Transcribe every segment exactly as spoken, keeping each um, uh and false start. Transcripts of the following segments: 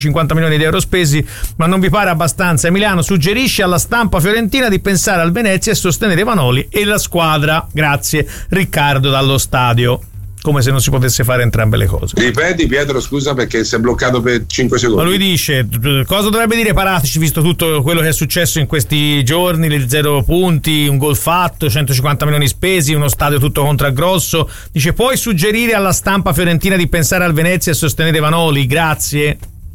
cinquanta milioni di euro spesi, ma non vi pare abbastanza? Emiliano suggerisce alla stampa fiorentina di pensare al Venezia e sostenere Vanoli e la squadra. Grazie. Riccardo dallo stadio. Come se non si potesse fare entrambe le cose. Ripeti Pietro, scusa, perché si è bloccato per cinque secondi. Ma lui dice, cosa dovrebbe dire Paratici visto tutto quello che è successo in questi giorni, le zero punti, un gol fatto, centocinquanta milioni spesi, uno stadio tutto contraggrosso. Dice, puoi suggerire alla stampa fiorentina di pensare al Venezia e sostenere Vanoli? Grazie.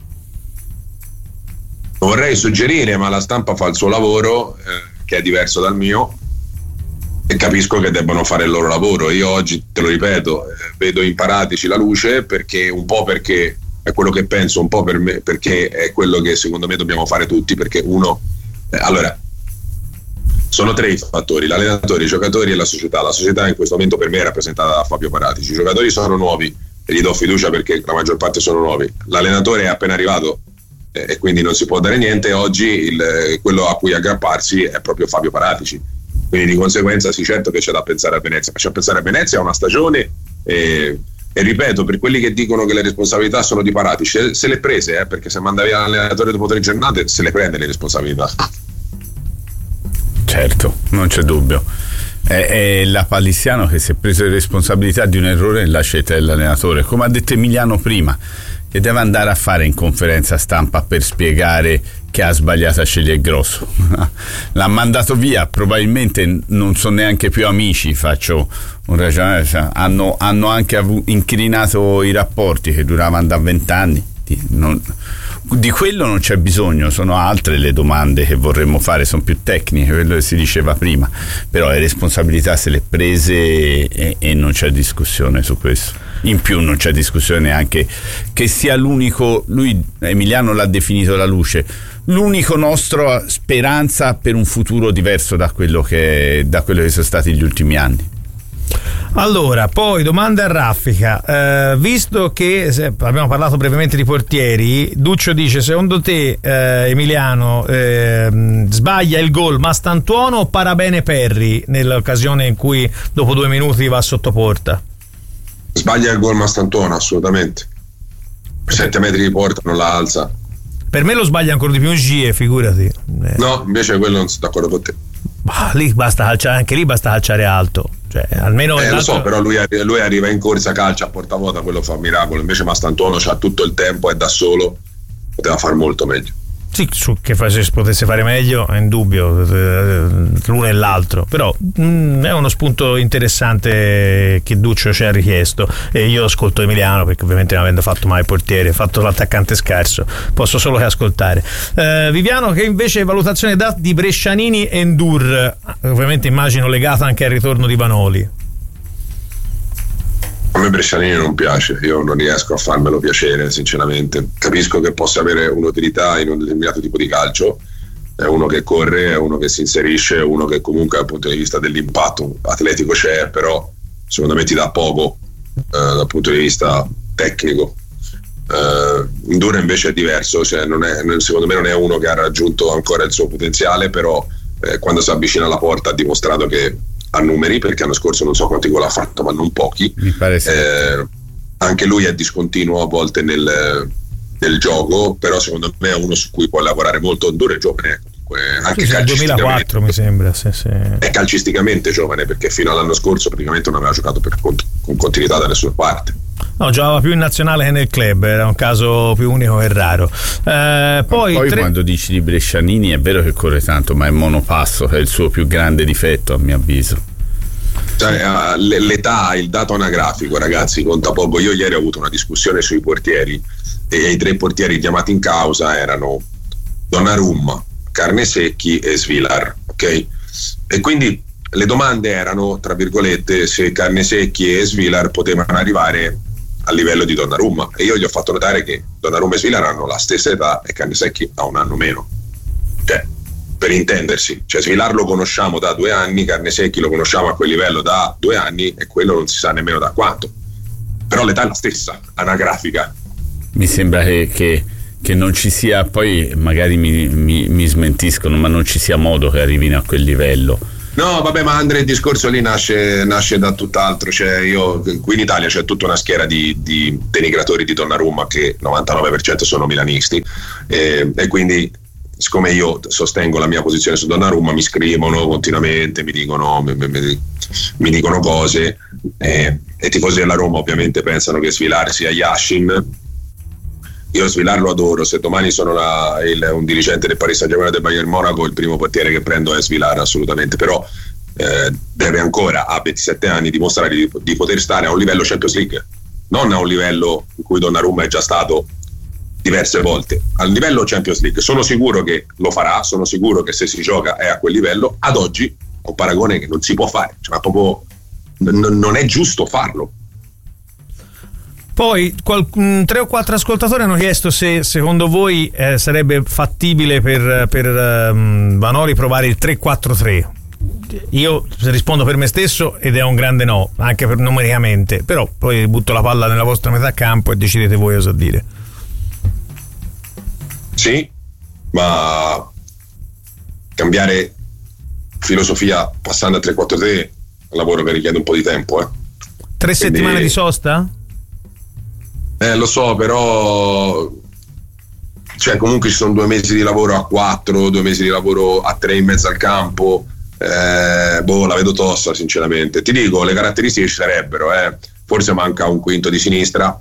Vorrei suggerire, ma la stampa fa il suo lavoro, eh, che è diverso dal mio, e capisco che debbano fare il loro lavoro. Io oggi, te lo ripeto, eh, vedo in Paratici la luce, perché un po' perché è quello che penso, un po' per me perché è quello che secondo me dobbiamo fare tutti, perché uno eh, allora sono tre i fattori: l'allenatore, i giocatori e la società. La società in questo momento per me è rappresentata da Fabio Paratici, i giocatori sono nuovi e gli do fiducia perché la maggior parte sono nuovi, l'allenatore è appena arrivato eh, e quindi non si può dare niente. Oggi il, quello a cui aggrapparsi è proprio Fabio Paratici. Quindi di conseguenza sì, certo che c'è da pensare a Venezia, ma c'è da pensare a Venezia a una stagione e, e ripeto, per quelli che dicono che le responsabilità sono di Paratici, se, se le prese, eh, perché se manda via l'allenatore dopo tre giornate se le prende le responsabilità. Certo, non c'è dubbio. È, è la Palissiano che si è preso le responsabilità di un errore nella scelta dell'allenatore, come ha detto Emiliano prima, che deve andare a fare in conferenza stampa per spiegare che ha sbagliato a scegliere Grosso. L'ha mandato via, probabilmente non sono neanche più amici, faccio un ragionamento, hanno, hanno anche avu- inclinato i rapporti che duravano da vent'anni. Non, di quello non c'è bisogno, sono altre le domande che vorremmo fare, sono più tecniche, quello che si diceva prima, però le responsabilità se le prese e, e non c'è discussione su questo. In più non c'è discussione neanche che sia l'unico, lui Emiliano l'ha definito la luce, l'unico nostro speranza per un futuro diverso da quello che da quello che sono stati gli ultimi anni. Allora, poi domanda a raffica, eh, visto che se, abbiamo parlato brevemente di portieri, Duccio dice, secondo te eh, Emiliano eh, sbaglia il gol Mastantuono o Parabene Perri nell'occasione in cui dopo due minuti va sotto porta? Sbaglia il gol Mastantuono, assolutamente. Sette metri di porta non la alza. Per me lo sbaglia ancora di più Gie, figurati. Eh. No, invece quello non sono d'accordo con te. Bah, lì basta calciare, anche lì basta calciare alto, cioè almeno eh, lo so, però lui, lui arriva in corsa, calcia a porta vuota, quello fa un miracolo. Invece Mastantuono c'ha tutto il tempo, è da solo, poteva far molto meglio. Sì, su che se potesse fare meglio è indubbio l'uno e l'altro, però mh, è uno spunto interessante che Duccio ci ha richiesto e io ascolto Emiliano perché ovviamente non avendo fatto mai portiere, fatto l'attaccante scarso, posso solo che ascoltare. eh, Viviano, che invece valutazione dà di Brescianini e Ndur, ovviamente immagino legata anche al ritorno di Vanoli. A me Brescianini non piace, io non riesco a farmelo piacere sinceramente. Capisco che possa avere un'utilità in un determinato tipo di calcio, è uno che corre, è uno che si inserisce, è uno che comunque dal punto di vista dell'impatto atletico c'è, però secondo me ti dà poco eh, dal punto di vista tecnico. eh, Indura invece è diverso, cioè non è, secondo me non è uno che ha raggiunto ancora il suo potenziale, però eh, quando si avvicina alla porta ha dimostrato che a numeri, perché l'anno scorso non so quanti gol ha fatto, ma non pochi. Mi pare sì. eh, anche lui è discontinuo a volte nel, nel gioco, però secondo me è uno su cui può lavorare molto. Indura è giovane, anche sì, calcisticamente duemilaquattro mi sembra, sì, sì. È calcisticamente giovane, perché fino all'anno scorso praticamente non aveva giocato per, con, con continuità da nessuna parte. No, giocava più in nazionale che nel club, era un caso più unico e raro. Eh, poi poi tre... quando dici di Brescianini è vero che corre tanto, ma è monopasso, che è il suo più grande difetto a mio avviso. Cioè, l'età, il dato anagrafico, ragazzi, conta poco. Io ieri ho avuto una discussione sui portieri e i tre portieri chiamati in causa erano Donnarumma, Carnesecchi e Svilar, ok? E quindi le domande erano, tra virgolette, se Carnesecchi e Svilar potevano arrivare a livello di Donnarumma, e io gli ho fatto notare che Donnarumma e Svilar hanno la stessa età e Carnesecchi ha un anno meno, cioè, per intendersi, cioè Svilar lo conosciamo da due anni, Carnesecchi lo conosciamo a quel livello da due anni e quello non si sa nemmeno da quanto, però l'età è la stessa, anagrafica. Mi sembra che, che, che non ci sia, poi magari mi, mi, mi smentiscono, ma non ci sia modo che arrivino a quel livello. No, vabbè, ma Andre, il discorso lì nasce, nasce da tutt'altro. Cioè, io qui in Italia c'è tutta una schiera di, di denigratori di Donnarumma che il novantanove per cento sono milanisti, e, e quindi siccome io sostengo la mia posizione su Donnarumma, mi scrivono continuamente, mi dicono, mi, mi, mi dicono cose, e, e i tifosi della Roma ovviamente pensano che Svilar sia Yashin. Io Svilar lo adoro, se domani sono la, il, un dirigente del Paris Saint-Germain o del Bayern Monaco, il primo portiere che prendo è Svilar, assolutamente, però eh, deve ancora a ventisette anni dimostrare di, di poter stare a un livello Champions League, non a un livello in cui Donnarumma è già stato diverse volte, al livello Champions League. Sono sicuro che lo farà, sono sicuro che se si gioca è a quel livello. Ad oggi è un paragone che non si può fare, cioè, ma proprio n- non è giusto farlo. Poi qual- tre o quattro ascoltatori hanno chiesto se secondo voi eh, sarebbe fattibile per, per um, Vanoli provare il tre quattro tre. Io rispondo per me stesso ed è un grande no, anche per numericamente, però poi butto la palla nella vostra metà campo e decidete voi cosa dire. Sì, ma cambiare filosofia passando a tre quattro tre è un lavoro che richiede un po' di tempo. Eh. Tre Quindi, settimane di sosta? Eh, lo so, però cioè comunque ci sono due mesi di lavoro a quattro, due mesi di lavoro a tre in mezzo al campo. Eh, boh, la vedo tosta sinceramente. Ti dico, le caratteristiche ci sarebbero, eh. Forse manca un quinto di sinistra,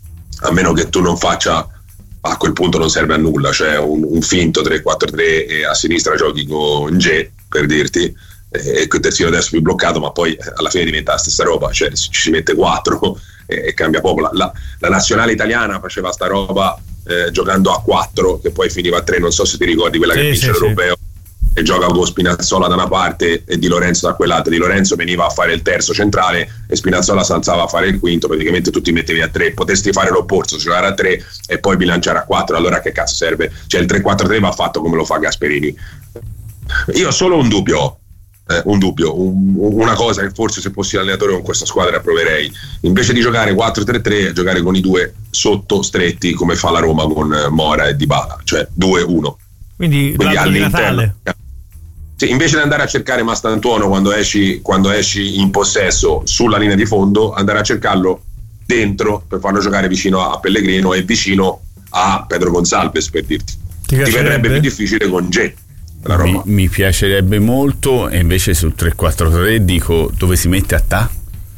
a meno che tu non faccia, a quel punto non serve a nulla, cioè un, un finto tre quattro tre e a sinistra giochi con G, per dirti, e quel terzino adesso più bloccato, ma poi alla fine diventa la stessa roba, cioè ci si mette quattro e, e cambia poco. La, la, la nazionale italiana faceva sta roba eh, giocando a quattro che poi finiva a tre, non so se ti ricordi quella sì, che vince sì, l'Europeo, sì. E gioca con Spinazzola da una parte e Di Lorenzo da quell'altra. Di Lorenzo veniva a fare il terzo centrale e Spinazzola si alzava a fare il quinto, praticamente tu ti mettevi a tre, potresti fare l'opposto, giocare a tre e poi bilanciare a quattro. Allora che cazzo serve? Cioè il tre quattro tre va fatto come lo fa Gasperini. Io ho solo un dubbio ho. Eh, un dubbio, un, una cosa che forse se fossi allenatore con questa squadra proverei, invece di giocare quattro tre tre, giocare con i due sotto stretti come fa la Roma con Mora e Dybala, cioè due uno. Quindi, Quindi all'interno, sì, invece di andare a cercare Mastantuono quando esci, quando esci in possesso sulla linea di fondo, andare a cercarlo dentro per farlo giocare vicino a Pellegrino e vicino a Pedro Gonçalves, per dirti. Ti, Ti verrebbe più difficile con G. Mi, mi piacerebbe molto, e invece sul tre quattro tre dico dove si mette a ta?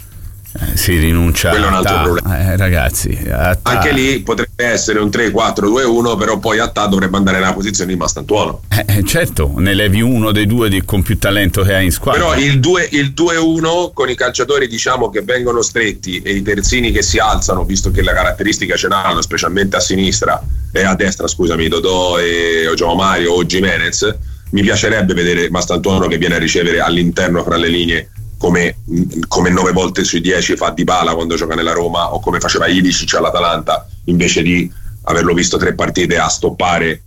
Eh, si rinuncia quello è un altro ta, problema, eh, ragazzi, a ta. Anche lì potrebbe essere un tre quattro due uno, però poi a ta dovrebbe andare nella posizione di Mastantuono. Eh, certo, ne levi uno dei due di, con più talento che hai in squadra. Però il due uno con i calciatori, diciamo, che vengono stretti e i terzini che si alzano, visto che la caratteristica ce l'hanno, specialmente a sinistra e a destra, scusami, Dodò e o Gio Mario o Gimenez. Mi piacerebbe vedere Mastantuono che viene a ricevere all'interno fra le linee, come, come nove volte sui dieci fa Dybala quando gioca nella Roma, o come faceva Ilicic all'Atalanta, invece di averlo visto tre partite a stoppare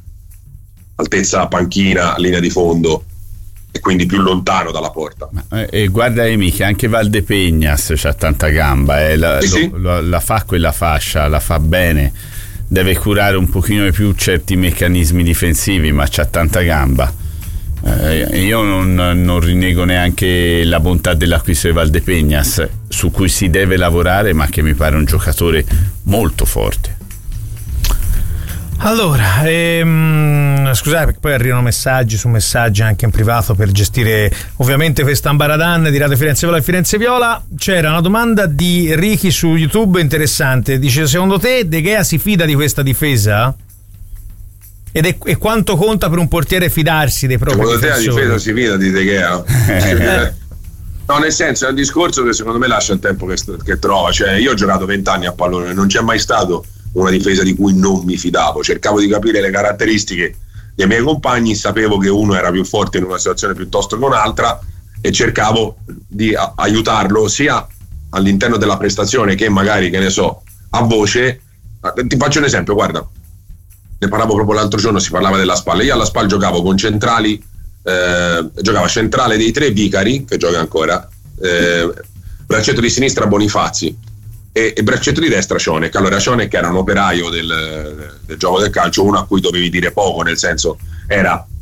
altezza panchina, linea di fondo, e quindi più lontano dalla porta. E guarda Emi che anche Valdepeñas c'ha tanta gamba, eh. la, sì, lo, sì. Lo, la fa quella fascia, la fa bene, deve curare un pochino di più certi meccanismi difensivi, ma c'ha tanta gamba. Eh, io non, non rinnego neanche la bontà dell'acquisto di Valdepeñas, su cui si deve lavorare, ma che mi pare un giocatore molto forte. Allora, ehm, scusate perché poi arrivano messaggi su messaggi anche in privato per gestire ovviamente questa ambaradan di Radio Firenze Viola e Firenze Viola. C'era una domanda di Ricky su YouTube interessante, dice: secondo te De Gea si fida di questa difesa? Ed è, e quanto conta per un portiere fidarsi dei propri secondo difensori? Secondo te la difesa si fida di De Gea? No, nel senso, è un discorso che secondo me lascia il tempo che, che trova. Cioè, io ho giocato vent'anni a pallone, non c'è mai stato una difesa di cui non mi fidavo, cercavo di capire le caratteristiche dei miei compagni, sapevo che uno era più forte in una situazione piuttosto che un'altra e cercavo di a- aiutarlo sia all'interno della prestazione che magari, che ne so, a voce. Ti faccio un esempio, guarda, ne parlavo proprio l'altro giorno, si parlava della Spal. Io alla Spal giocavo con centrali, eh, giocava centrale dei tre Vicari, che gioca ancora, eh, braccetto di sinistra Bonifazzi e, e braccetto di destra Cionek. Allora Cionek era un operaio del, del gioco del calcio, uno a cui dovevi dire poco, nel senso era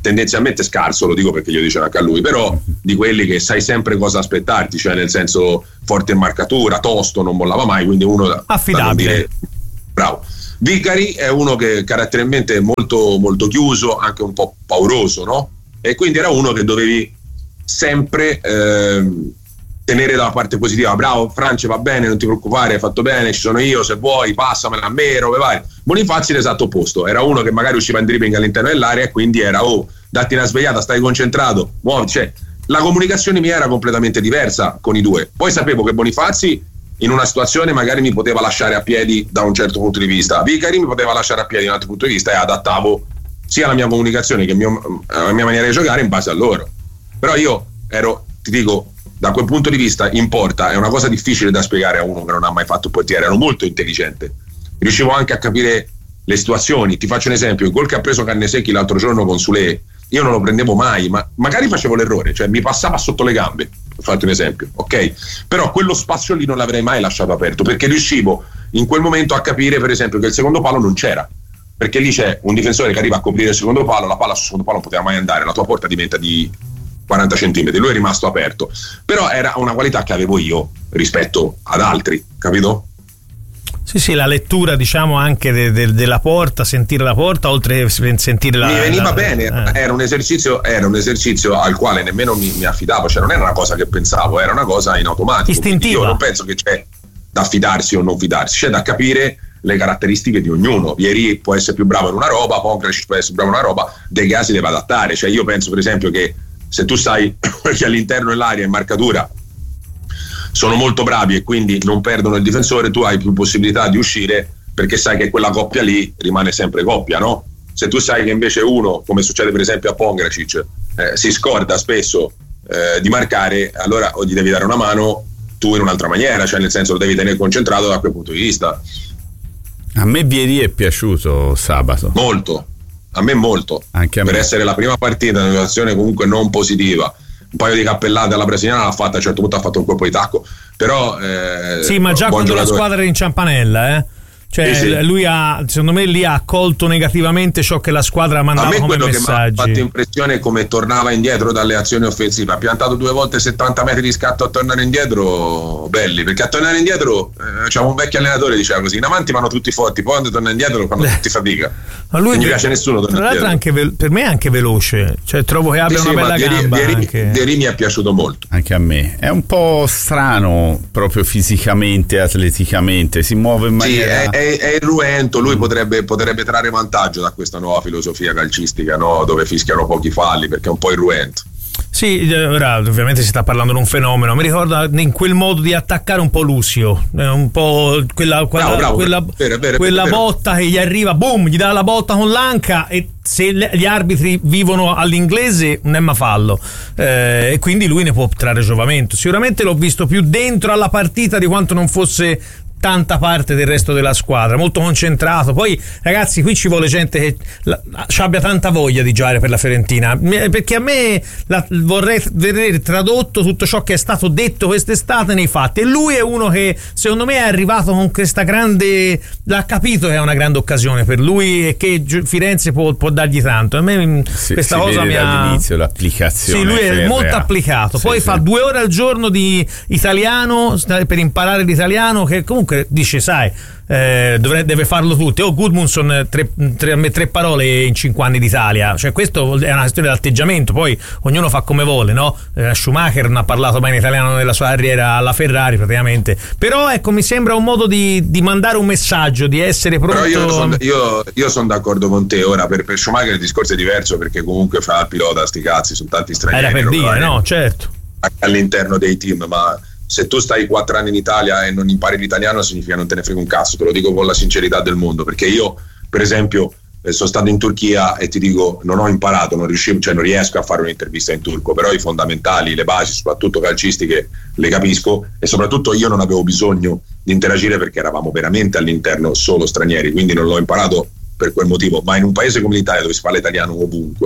tendenzialmente scarso, lo dico perché glielo dice anche a lui, però di quelli che sai sempre cosa aspettarti, cioè nel senso forte in marcatura, tosto, non mollava mai, quindi uno affidabile. Dire, bravo. Vicari è uno che caratterialmente è molto, molto chiuso, anche un po' pauroso, no? E quindi era uno che dovevi sempre eh, tenere dalla parte positiva. Bravo France, va bene, non ti preoccupare, hai fatto bene, ci sono io, se vuoi passamela a me, robe varie. Bonifazzi l'esatto opposto, era uno che magari usciva in dribbling all'interno dell'area e quindi era oh, datti una svegliata, stai concentrato, muovi, cioè la comunicazione mia era completamente diversa con i due. Poi sapevo che Bonifazzi in una situazione magari mi poteva lasciare a piedi da un certo punto di vista, Vicari mi poteva lasciare a piedi da un altro punto di vista, e adattavo sia la mia comunicazione che il mio, la mia maniera di giocare in base a loro. Però io ero, ti dico, da quel punto di vista in porta è una cosa difficile da spiegare a uno che non ha mai fatto portiere, ero molto intelligente, riuscivo anche a capire le situazioni. Ti faccio un esempio, il gol che ha preso Cannesecchi l'altro giorno con Sule, io non lo prendevo mai, ma magari facevo l'errore, cioè mi passava sotto le gambe, ho fatto un esempio, ok? Però quello spazio lì non l'avrei mai lasciato aperto, perché riuscivo in quel momento a capire per esempio che il secondo palo non c'era, perché lì c'è un difensore che arriva a coprire il secondo palo, la palla sul secondo palo non poteva mai andare, la tua porta diventa di quaranta centimetri, lui è rimasto aperto, però era una qualità che avevo io rispetto ad altri, capito? Sì, sì, la lettura, diciamo, anche de, de, della porta, sentire la porta, oltre a sentire la... Mi veniva la, bene, eh. era un esercizio era un esercizio al quale nemmeno mi, mi affidavo, cioè non era una cosa che pensavo, era una cosa in automatico. Istintiva. Io non penso che c'è da fidarsi o non fidarsi, c'è da capire le caratteristiche di ognuno. Vieri può essere più bravo in una roba, Pongracic può essere più bravo in una roba, De Gea si deve adattare. Cioè io penso per esempio che se tu stai che all'interno dell'area in marcatura sono molto bravi e quindi non perdono il difensore, tu hai più possibilità di uscire perché sai che quella coppia lì rimane sempre coppia, no? Se tu sai che invece uno, come succede per esempio a Pongracic, eh, si scorda spesso eh, di marcare, allora o gli devi dare una mano tu in un'altra maniera, cioè nel senso lo devi tenere concentrato da quel punto di vista. A me Vieri è piaciuto sabato. Molto, a me molto. Anche a per me. essere la prima partita in una situazione comunque non positiva. Un paio di cappellate alla brasiliana l'ha fatta, a un certo punto ha fatto un colpo di tacco, però eh, sì, ma già quando giocatore. La squadra era in ciampanella, eh cioè sì, sì. Lui ha, secondo me lì ha accolto negativamente ciò che la squadra mandava come messaggi. A me quello messaggi. Che mi ha fatto impressione è come tornava indietro dalle azioni offensive, ha piantato due volte settanta metri di scatto a tornare indietro, belli, perché a tornare indietro eh, c'è un vecchio allenatore diceva così, in avanti vanno tutti forti, poi quando torna indietro fanno tutti fatica. Ma lui non gli piace nessuno tra l'altro anche ve- per me è anche veloce, cioè trovo che abbia sì, una sì, bella gamba. Vieri mi è piaciuto molto, anche a me. È un po' strano proprio fisicamente, atleticamente, si muove in maniera sì, è, è, è irruento, lui potrebbe, potrebbe trarre vantaggio da questa nuova filosofia calcistica, no? Dove fischiano pochi falli perché è un po' irruento. Sì, ora ovviamente si sta parlando di un fenomeno. Mi ricorda in quel modo di attaccare un po' Lucio, un po' quella, quella, bravo, bravo, quella, vero, vero, quella vero. botta che gli arriva, boom, gli dà la botta con l'anca, e se gli arbitri vivono all'inglese non è ma fallo, eh, e quindi lui ne può trarre giovamento. Sicuramente l'ho visto più dentro alla partita di quanto non fosse tanta parte del resto della squadra, molto concentrato. Poi ragazzi, qui ci vuole gente che la, abbia tanta voglia di giocare per la Fiorentina, perché a me la, vorrei vedere tradotto tutto ciò che è stato detto quest'estate nei fatti, e lui è uno che secondo me è arrivato con questa grande, l'ha capito che è una grande occasione per lui e che Firenze può, può dargli tanto. A me si, questa si cosa mi ha dall'inizio l'applicazione, sì, lui è ferrea. molto applicato, poi sì, fa sì. due ore al giorno di italiano per imparare l'italiano, che comunque dice sai eh, dovrebbe, deve farlo tutti. O oh, Gudmundsson tre, tre, tre parole in cinque anni d'Italia, cioè questo è una questione di atteggiamento, poi ognuno fa come vuole, no? eh, Schumacher non ha parlato mai in italiano nella sua carriera alla Ferrari praticamente, però ecco mi sembra un modo di, di mandare un messaggio, di essere pronto. Però io sono io, io son d'accordo con te. Ora per, per Schumacher il discorso è diverso, perché comunque fa il pilota, sti cazzi, sono tanti stranieri, era per dire, no, certo, all'interno dei team, ma se tu stai quattro anni in Italia e non impari l'italiano significa non te ne frega un cazzo, te lo dico con la sincerità del mondo, perché io per esempio sono stato in Turchia e ti dico non ho imparato, non riuscivo, cioè non riesco a fare un'intervista in turco, però i fondamentali, le basi soprattutto calcistiche le capisco, e soprattutto io non avevo bisogno di interagire perché eravamo veramente all'interno solo stranieri, quindi non l'ho imparato per quel motivo. Ma in un paese come l'Italia, dove si parla italiano ovunque,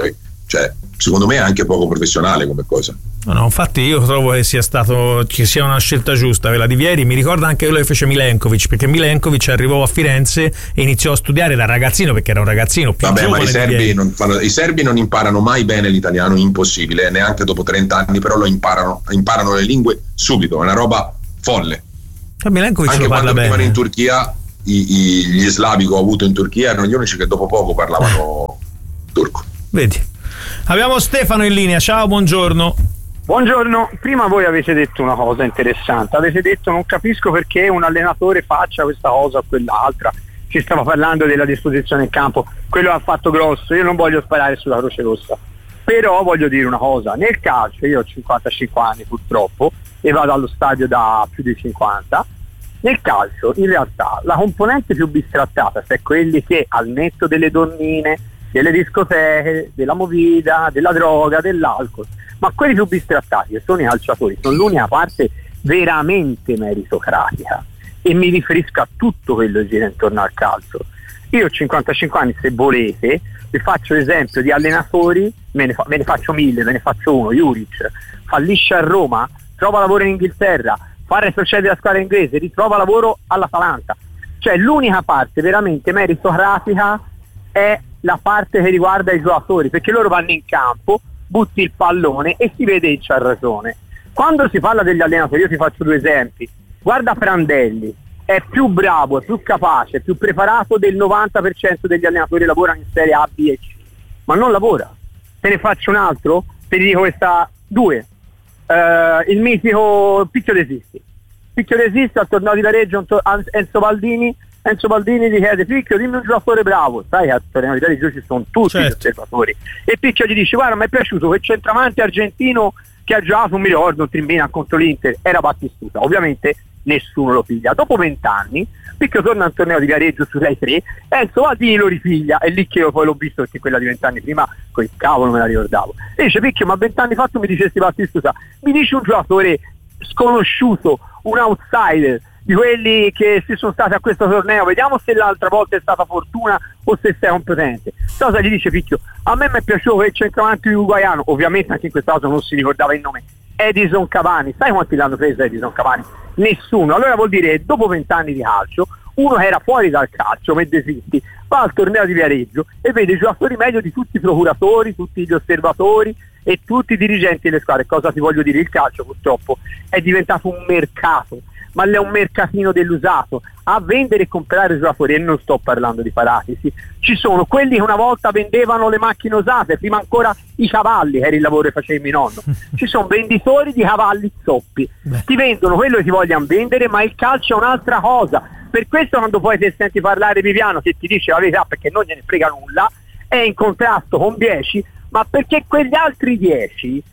cioè secondo me è anche poco professionale come cosa. No, no, infatti io trovo che sia stato che sia una scelta giusta quella di Vieri. Mi ricorda anche quello che fece Milenkovic, perché Milenkovic arrivò a Firenze e iniziò a studiare da ragazzino, perché era un ragazzino più Vabbè, giovane. Ma i serbi, non fanno, i serbi non imparano mai bene l'italiano, impossibile, neanche dopo trenta anni, però lo imparano, imparano le lingue subito, è una roba folle. Milenkovic anche lo parla quando venivano bene. in Turchia, i, i, gli slavi che ho avuto in Turchia erano gli unici che dopo poco parlavano turco. Vedi, abbiamo Stefano in linea. Ciao, buongiorno. Buongiorno, prima voi avete detto una cosa interessante, avete detto non capisco perché un allenatore faccia questa cosa o quell'altra, si stava parlando della disposizione in campo, quello ha fatto grosso, io non voglio sparare sulla Croce Rossa, però voglio dire una cosa, nel calcio io ho cinquantacinque anni purtroppo e vado allo stadio da più di cinquanta, nel calcio in realtà la componente più bistrattata, cioè quelli che al netto delle donnine, delle discoteche, della movida, della droga, dell'alcol, ma quelli più bistrattati che sono i calciatori sono l'unica parte veramente meritocratica, e mi riferisco a tutto quello che gira intorno al calcio. Io ho cinquantacinque anni, se volete vi faccio l'esempio di allenatori, me ne, fa, me ne faccio mille, me ne faccio uno, Juric fallisce a Roma, trova lavoro in Inghilterra, fa retrocedere la squadra inglese, ritrova lavoro all'Atalanta, cioè l'unica parte veramente meritocratica è la parte che riguarda i giocatori, perché loro vanno in campo, butti il pallone e si vede che c'ha ragione. Quando si parla degli allenatori, io ti faccio due esempi, guarda Prandelli, è più bravo, è più capace, è più preparato del novanta per cento degli allenatori che lavorano in serie A, B e C, ma non lavora. Te ne faccio un altro, te ne dico questa, due, uh, il mitico Picchio De Sisti. Picchio De Sisti al torneo di Viareggio, Enzo Baldini Enzo Baldini gli chiede: Picchio, dimmi un giocatore bravo. Sai che al torneo di Viareggio ci sono tutti certo. gli osservatori, e Picchio gli dice: guarda, mi è piaciuto quel centravanti argentino che ha giocato, non mi ricordo, un Trimbina contro l'Inter, era Battistuta. Ovviamente nessuno lo piglia. Dopo vent'anni Picchio torna al torneo di Viareggio su Rai tre, Enzo Baldini lo ripiglia, e lì che io poi l'ho visto, perché quella di vent'anni prima quel cavolo me la ricordavo, e dice: Picchio, ma vent'anni fa tu mi dicesti Battistuta, mi dici un giocatore sconosciuto, un outsider di quelli che si sono stati a questo torneo, vediamo se l'altra volta è stata fortuna o se sei competente. Cosa gli dice Picchio? A me mi è piaciuto quel centravanti uruguaiano, ovviamente anche in questo caso non si ricordava il nome, Edison Cavani. Sai quanti l'hanno preso Edison Cavani? Nessuno. Allora vuol dire che dopo vent'anni di calcio, uno che era fuori dal calcio, come De Sisti, va al torneo di Viareggio e vede i giocatori meglio di tutti i procuratori, tutti gli osservatori e tutti i dirigenti delle squadre. Cosa ti voglio dire? Il calcio purtroppo è diventato un mercato, ma è un mercatino dell'usato, a vendere e comprare giocatori. E non sto parlando di Paratisi, ci sono quelli che una volta vendevano le macchine usate, prima ancora i cavalli, che era il lavoro che faceva mio nonno, ci sono venditori di cavalli zoppi. Beh. Ti vendono quello che ti vogliono vendere, ma il calcio è un'altra cosa. Per questo quando poi ti senti parlare Viviano che ti dice la verità, perché non gliene frega nulla, è in contrasto con dieci, ma perché quegli altri dieci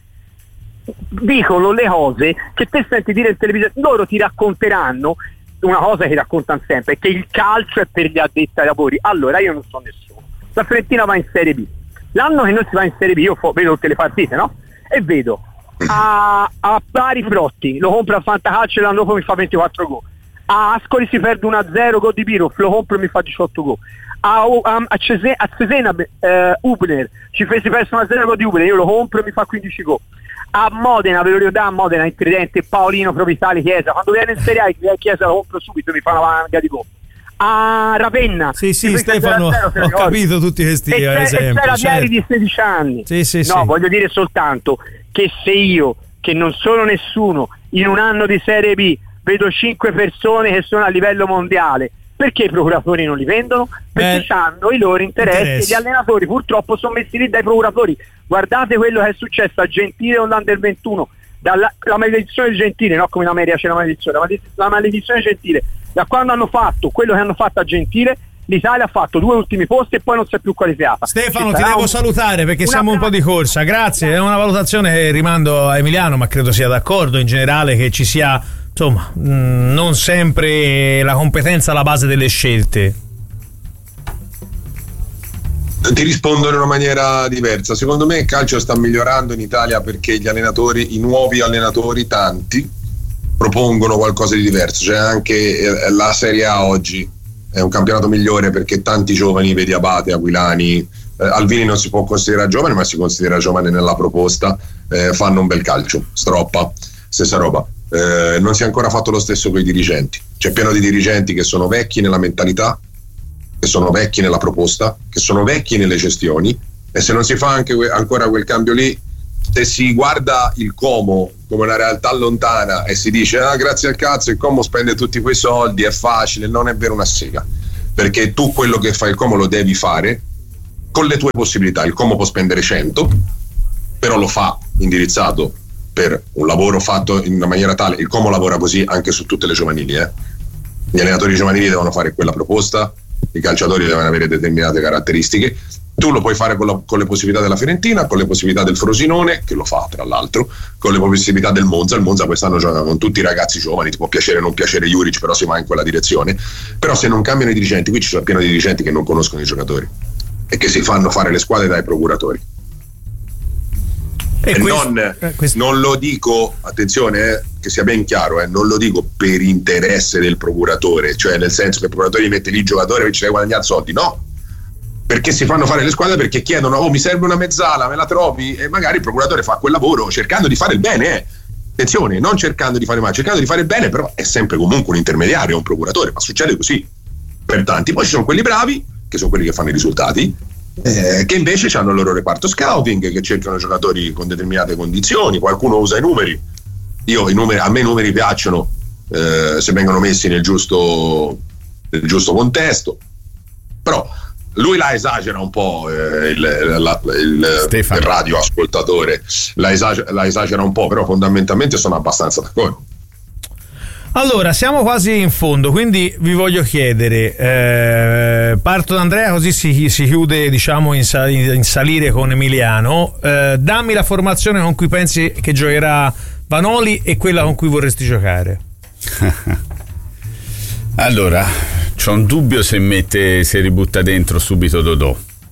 dicono le cose che te senti dire in televisione. Loro ti racconteranno una cosa che raccontano sempre, che il calcio è per gli addetti ai lavori. Allora io non so nessuno, la Fiorentina va in Serie B, l'anno che non si va in Serie B io fo- vedo tutte le partite, no? E vedo a, a Bari Frotti lo compro a Fantacalcio e l'anno dopo mi fa ventiquattro gol, a Ascoli si perde uno a zero gol di Biro, lo compro e mi fa diciotto gol, a, a, a, Cese, a Cesena eh, Ubner ci si perso uno a zero gol di Ubner, io lo compro e mi fa quindici gol. A Modena, ve lo ricordate, a Modena il tridente Paolino, Provitali, Chiesa, quando viene in Serie A Chiesa lo compro subito, mi fa una valanga di gol. A Ravenna, sì sì Stefano, zero, ho capito tutti questi e esempi, c'era certo. Vieri di sedici anni, sì, sì, no, sì. Voglio dire soltanto che se io, che non sono nessuno, in un anno di Serie B vedo cinque persone che sono a livello mondiale, perché i procuratori non li vendono? Perché eh, hanno i loro interessi, interessi. Gli allenatori purtroppo sono messi lì dai procuratori. Guardate quello che è successo a Gentile con l'Under ventuno, dalla, la maledizione di Gentile, no, come in America c'è la maledizione, la maledizione di Gentile, da quando hanno fatto quello che hanno fatto a Gentile, l'Italia ha fatto due ultimi posti e poi non si è più qualificata. Stefano, ti devo un... salutare perché siamo un po' di corsa, grazie. È una valutazione che rimando a Emiliano, ma credo sia d'accordo in generale che ci sia, insomma, mh, non sempre la competenza alla base delle scelte. Ti rispondo in una maniera diversa. Secondo me il calcio sta migliorando in Italia perché gli allenatori, i nuovi allenatori, tanti, propongono qualcosa di diverso. Cioè anche la Serie A oggi è un campionato migliore perché tanti giovani, vedi Abate, Aquilani, eh, Alvini non si può considerare giovane, ma si considera giovane nella proposta, eh, fanno un bel calcio, Stroppa, stessa roba. Eh, non si è ancora fatto lo stesso con i dirigenti, c'è pieno di dirigenti che sono vecchi nella mentalità, che sono vecchi nella proposta, che sono vecchi nelle gestioni, e se non si fa anche que- ancora quel cambio lì, se si guarda il Como come una realtà lontana e si dice ah grazie al cazzo il Como spende tutti quei soldi, è facile, non è vero una sega, perché tu quello che fa il Como lo devi fare con le tue possibilità. Il Como può spendere cento, però lo fa indirizzato per un lavoro fatto in una maniera tale. Il Como lavora così anche su tutte le giovanili, eh? Gli allenatori giovanili devono fare quella proposta, i calciatori devono avere determinate caratteristiche. Tu lo puoi fare con, la, con le possibilità della Fiorentina, con le possibilità del Frosinone, che lo fa tra l'altro, con le possibilità del Monza. Il Monza quest'anno gioca con tutti i ragazzi giovani, ti può piacere o non piacere Juric, però si va in quella direzione. Però se non cambiano i dirigenti, qui ci sono pieno di dirigenti che non conoscono i giocatori e che si fanno fare le squadre dai procuratori. E, e questo, non, eh, questo... non lo dico, attenzione, eh, che sia ben chiaro, eh, non lo dico per interesse del procuratore, cioè nel senso che il procuratore mette lì il giocatore e ci deve guadagnare soldi, no, perché si fanno fare le squadre perché chiedono oh mi serve una mezzala, me la trovi? E magari il procuratore fa quel lavoro cercando di fare il bene, eh. Attenzione, non cercando di fare male, cercando di fare il bene, però è sempre comunque un intermediario, un procuratore, ma succede così per tanti. Poi ci sono quelli bravi, che sono quelli che fanno i risultati, Eh, che invece hanno il loro reparto scouting, che cercano giocatori con determinate condizioni. Qualcuno usa i numeri, io i numeri, a me i numeri piacciono eh, se vengono messi nel giusto nel giusto contesto, però lui la esagera un po', eh, il, la, il, il radioascoltatore la esagera, la esagera un po', però fondamentalmente sono abbastanza d'accordo. Allora, siamo quasi in fondo, quindi vi voglio chiedere, eh, parto da Andrea così si, si chiude, diciamo, in, sal- in salire con Emiliano. Eh, dammi la formazione con cui pensi che giocherà Vanoli e quella con cui vorresti giocare. Allora, c'ho un dubbio se mette, se ributta dentro subito Dodò.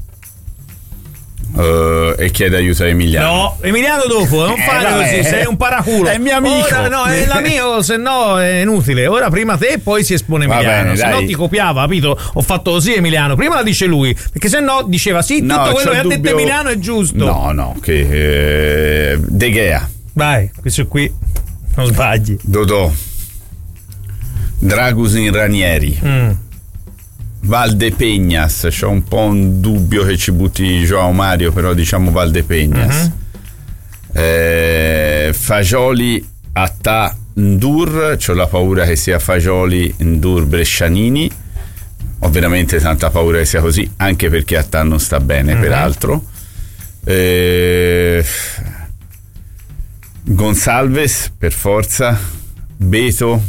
Uh, e chiede aiuto a Emiliano. No, Emiliano dopo, non fare eh, così, sei un paraculo. È mio amico. Ora, no, è l'amico, se no è inutile. Ora prima te e poi si espone Emiliano. Se no ti copiava, capito? Ho fatto così Emiliano. Prima la dice lui, perché se no diceva sì, tutto no, quello che ha dubbio... detto Emiliano è giusto. No, no, che eh, De Gea. Vai, questo qui non sbagli. Dodò. Dragusin Ranieri. Mm. Valdepeñas, c'ho un po' un dubbio che ci butti Joao Mario, però diciamo Valdepeñas. Uh-huh. eh, Fagioli, Attà, Ndur, c'ho la paura che sia Fagioli, Ndur, Brescianini. Ho veramente tanta paura che sia così, anche perché Attà non sta bene, uh-huh. peraltro. eh, Gonçalves per forza, Beto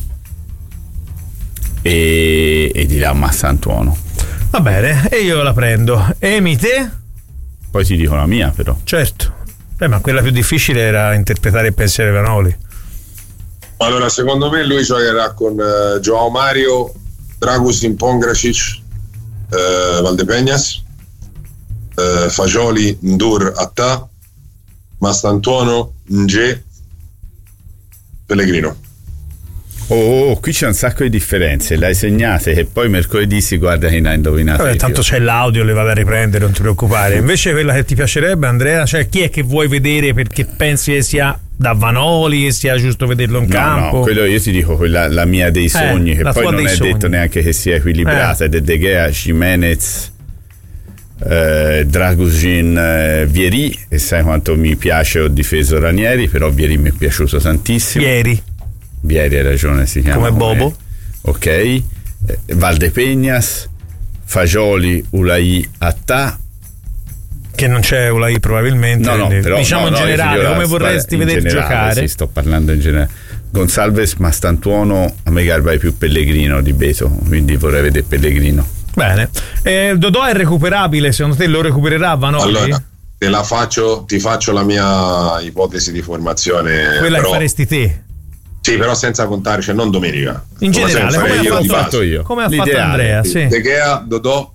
e, e di là Massantuono. Va bene, e io la prendo. Emi, te? Poi ti dico la mia, però. Certo. Beh, ma quella più difficile era interpretare il pensiero di Vanoli. Allora, secondo me lui giocherà con uh, Joao Mario, Dragusin, Pongracic, uh, Valdepeñas, uh, Fagioli, Ndur, Attà, Massantuono, Nge, Pellegrino. Oh, oh, qui c'è un sacco di differenze, le hai segnate e poi mercoledì si guarda chi ne ha indovinato. Vabbè, tanto c'è l'audio, le vado a riprendere, non ti preoccupare. Invece quella che ti piacerebbe, Andrea, cioè chi è che vuoi vedere perché pensi che sia da Vanoli, che sia giusto vederlo in no, campo? No, quello io ti dico, quella la mia dei sogni, eh, che poi non è sogni. Detto neanche che sia equilibrata, eh. ed è De Gea, Jimenez, eh, Dragusin, eh, Vieri, e sai quanto mi piace, ho difeso Ranieri, però Vieri mi è piaciuto tantissimo. Vieri. Vieri, hai ragione, si chiama come Bobo. Ok, eh, Valdepeñas, Fagioli, Ulai, Attà. Che non c'è Ulai probabilmente. No, no, però, diciamo no, in no, generale, come vorresti vedere giocare. Sì, sto parlando in generale. Gonçalves, Massantuono, a me garba è più Pellegrino di Beto, quindi vorrei vedere Pellegrino. Bene. Eh, Dodò è recuperabile, secondo te lo recupererà Vanoli? Allora, te la faccio, ti faccio la mia ipotesi di formazione. Quella però... che faresti te? Sì, però senza contare, cioè non domenica. In generale, come ha fatto, fatto io. Come ha fatto Andrea, sì. De Gea, Dodò,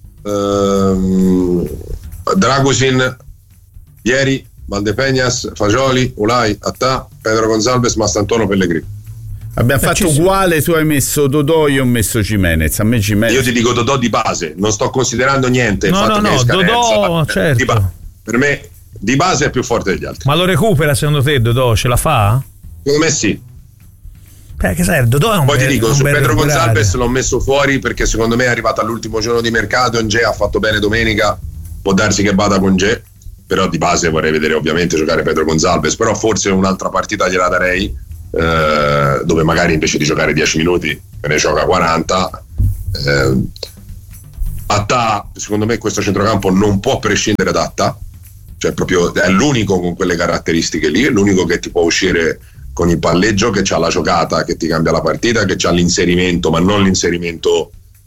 ehm, Dragusin, Vieri, Valdepeñas, Fagioli, Ulai, Attà, Pedro Gonçalves, Massantuono, Pellegrino. Abbiamo eh, fatto uguale, tu hai messo Dodò, io ho messo Gimenez. A me Gimenez. Io ti dico Dodò di base, non sto considerando niente. No, il fatto no, che no, Dodò, certo. Di ba- per me di base è più forte degli altri. Ma lo recupera secondo te Dodò? Ce la fa? Secondo me sì. Perché sai, Dodò è un Poi bel, ti dico, su Pedro recuperare. Gonzalez l'ho messo fuori perché secondo me è arrivato all'ultimo giorno di mercato. Nge ha fatto bene domenica, può darsi che vada con Nge, però di base vorrei vedere ovviamente giocare Pedro Gonzalez, però forse un'altra partita gliela darei, eh, dove magari invece di giocare dieci minuti me ne gioca quaranta. eh, Atta, secondo me questo centrocampo non può prescindere da Atta, cioè proprio è l'unico con quelle caratteristiche lì, è l'unico che ti può uscire con il palleggio, che c'ha la giocata che ti cambia la partita, che c'ha l'inserimento, ma non l'inserimento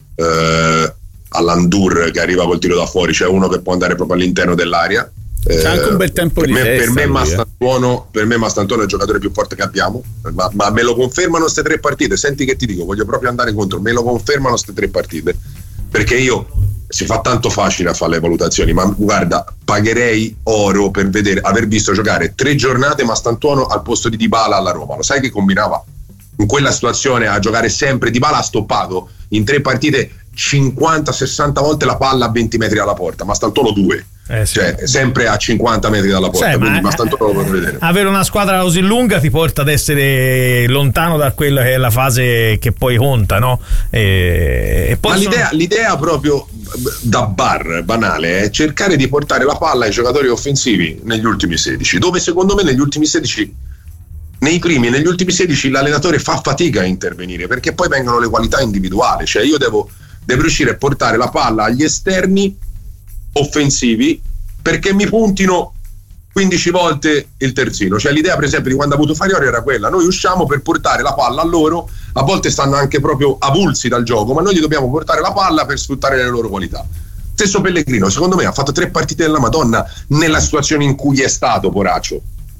eh, all'Andur che arriva col tiro da fuori, cioè uno che può andare proprio all'interno dell'area. C'è eh, anche un bel tempo per di me, testa, per me lui, Mastantuono, per me Mastantuono è il giocatore più forte che abbiamo, ma, ma me lo confermano queste tre partite. Senti che ti dico, voglio proprio andare contro, me lo confermano queste tre partite, perché io si fa tanto facile a fare le valutazioni, ma guarda, pagherei oro per vedere, aver visto giocare tre giornate Mastantuono al posto di Dybala alla Roma. Lo sai che combinava in quella situazione a giocare sempre? Dybala ha stoppato in tre partite cinquanta sessanta volte la palla a venti metri dalla porta, Mastantuono due. Eh sì. Cioè sempre a cinquanta metri dalla porta. Sai, quindi Mastantuono lo potrei vedere. Avere una squadra così lunga ti porta ad essere lontano da quella che è la fase che poi conta, no? E, e poi ma sono... l'idea, l'idea proprio da bar banale è cercare di portare la palla ai giocatori offensivi negli ultimi sedici, dove secondo me negli ultimi sedici, nei primi e negli ultimi sedici l'allenatore fa fatica a intervenire, perché poi vengono le qualità individuali. Cioè io devo, devo riuscire a portare la palla agli esterni offensivi perché mi puntino quindici volte il terzino. Cioè l'idea per esempio di quando ha avuto Farioli era quella: noi usciamo per portare la palla a loro, a volte stanno anche proprio avulsi dal gioco, ma noi gli dobbiamo portare la palla per sfruttare le loro qualità. Stesso Pellegrino, secondo me ha fatto tre partite della Madonna nella situazione in cui è stato, poraccio,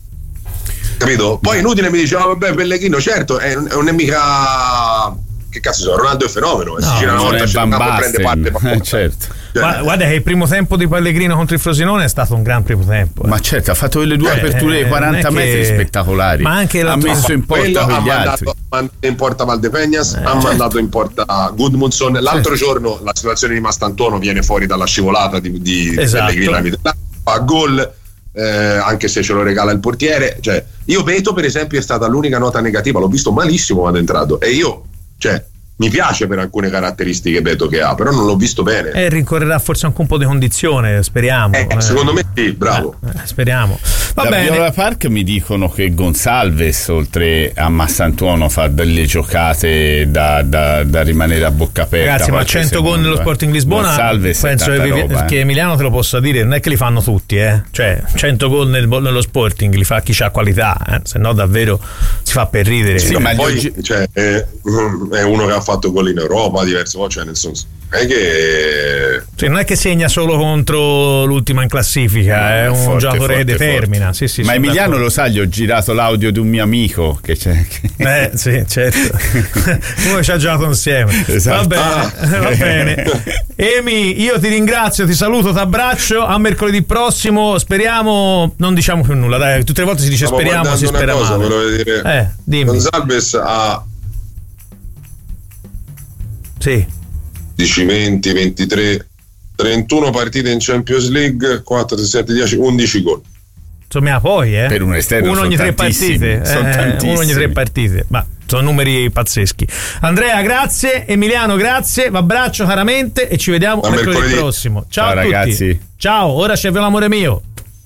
capito? Poi inutile mi dice, oh, vabbè, Pellegrino certo è, non è mica, che cazzo sono, Ronaldo è fenomeno, no, si gira una volta a centrocampo e prende parte, ma eh, certo. Guarda, guarda che il primo tempo di Pellegrino contro il Frosinone è stato un gran primo tempo. Ma certo, ha fatto quelle due eh, aperture di quaranta metri che... spettacolari. Ma anche ha messo in porta quegli ha altri. mandato in porta Valdepegnas, eh, ha certo. mandato in porta Gudmundsson. L'altro certo. giorno la situazione di Mastantuono viene fuori dalla scivolata di, di esatto. Pellegrino, fa gol, eh, anche se ce lo regala il portiere. Cioè, io Beto per esempio è stata l'unica nota negativa, l'ho visto malissimo quando è entrato, e io, cioè, mi piace per alcune caratteristiche Beto che ha, però non l'ho visto bene. E eh, rincorrerà forse anche un po' di condizione, speriamo. Eh, eh. Secondo me sì, bravo. Eh, speriamo. Va da bene. Viola Park mi dicono che Gonzalez, oltre a Mastantuono, fa delle giocate da, da, da rimanere a bocca aperta. Ragazzi, ma cento gol nello Sporting Lisbona, Gonzalez penso che, roba, che eh. Emiliano te lo possa dire, non è che li fanno tutti, eh. Cioè cento gol nel, nello Sporting li fa chi c'ha qualità, eh. Se no davvero si fa per ridere. Sì, no, ma poi oggi... cioè, è, è uno che ha fatto gol in Europa diverse volte, cioè nel senso è che sì, non è che segna solo contro l'ultima in classifica, è un forte, giocatore che determina. Sì, sì, ma Emiliano d'accordo. Lo sa, gli ho girato l'audio di un mio amico che c'è. Eh sì, certo. Uno ci ha giocato insieme. Esatto. Va bene, ah. va bene. Emi, io ti ringrazio, ti saluto, ti abbraccio. A mercoledì prossimo, speriamo. Non diciamo più nulla, dai, tutte le volte si dice Stavo speriamo, si spera cosa, male. Dire. Eh, dimmi. Gonzalez ha sì. dieci, venti, ventitré, trentuno partite in Champions League, quattro, sette, dieci, undici gol. Insomma, poi eh. per un esterno uno ogni tre partite, eh, uno ogni tre partite. Ma sono numeri pazzeschi. Andrea, grazie. Emiliano, grazie. Vi abbraccio caramente e ci vediamo a mercoledì, mercoledì prossimo. Ciao, Ciao a tutti. Ragazzi. Ciao, ora c'è l'amore mio.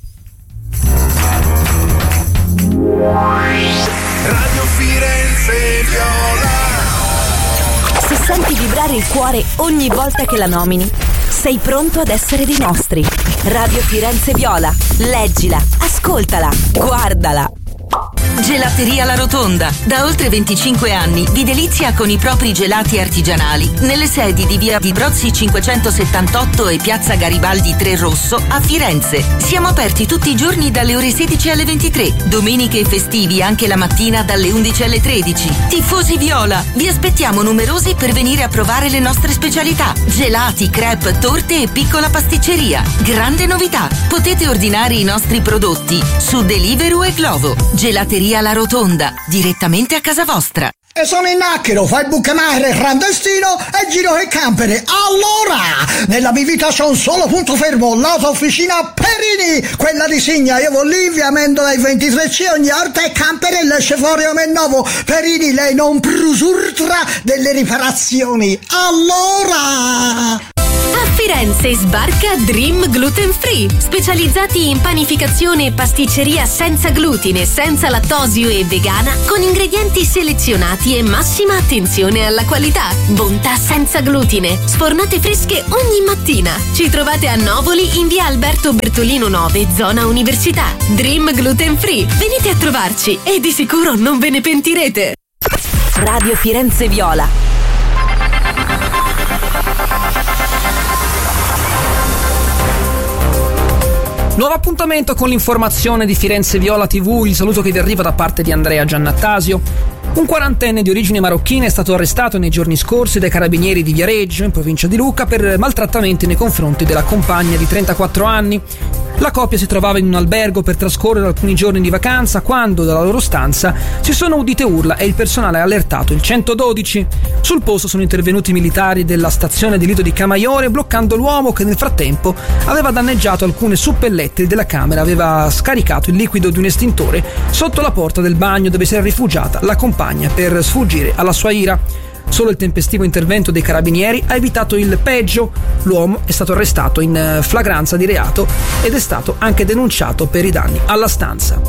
Radio Firenze Viola. Se senti vibrare il cuore ogni volta che la nomini, sei pronto ad essere dei nostri. Radio Firenze Viola. Leggila, ascoltala, guardala. Gelateria La Rotonda. Da oltre venticinque anni vi delizia con i propri gelati artigianali nelle sedi di via di Brozzi cinquecentosettantotto e piazza Garibaldi tre Rosso a Firenze. Siamo aperti tutti i giorni dalle ore sedici alle ventitré, domeniche e festivi anche la mattina dalle undici alle tredici. Tifosi Viola, vi aspettiamo numerosi per venire a provare le nostre specialità: gelati, crepe, torte e piccola pasticceria. Grande novità, potete ordinare i nostri prodotti su Deliveroo e Glovo. Gelateria La Rotonda, direttamente a casa vostra. E sono in Acchero, fai il bucamare clandestino e giro il campere. Allora, nella mia vita c'è un solo punto fermo, l'autofficina Perini, quella di Signa. Io vado lì, via Mendola ai ventitré C, ogni volta è campere e esce fuori a me nuovo. Perini, lei non prusurtra delle riparazioni. Allora... A Firenze sbarca Dream Gluten Free, specializzati in panificazione e pasticceria senza glutine, senza lattosio e vegana, con ingredienti selezionati e massima attenzione alla qualità. Bontà senza glutine, sfornate fresche ogni mattina. Ci trovate a Novoli in via Alberto Bertolino nove, zona Università. Dream Gluten Free, venite a trovarci e di sicuro non ve ne pentirete. Radio Firenze Viola. Nuovo appuntamento con l'informazione di Firenze Viola tivù, il saluto che vi arriva da parte di Andrea Giannattasio. Un quarantenne di origini marocchine è stato arrestato nei giorni scorsi dai carabinieri di Viareggio, in provincia di Lucca, per maltrattamenti nei confronti della compagna di trentaquattro anni. La coppia si trovava in un albergo per trascorrere alcuni giorni di vacanza quando dalla loro stanza si sono udite urla e il personale ha allertato il centododici. Sul posto sono intervenuti i militari della stazione di Lido di Camaiore bloccando l'uomo che nel frattempo aveva danneggiato alcune suppellettili della camera, aveva scaricato il liquido di un estintore sotto la porta del bagno dove si era rifugiata la compagna per sfuggire alla sua ira. Solo il tempestivo intervento dei carabinieri ha evitato il peggio. L'uomo è stato arrestato in flagranza di reato ed è stato anche denunciato per i danni alla stanza.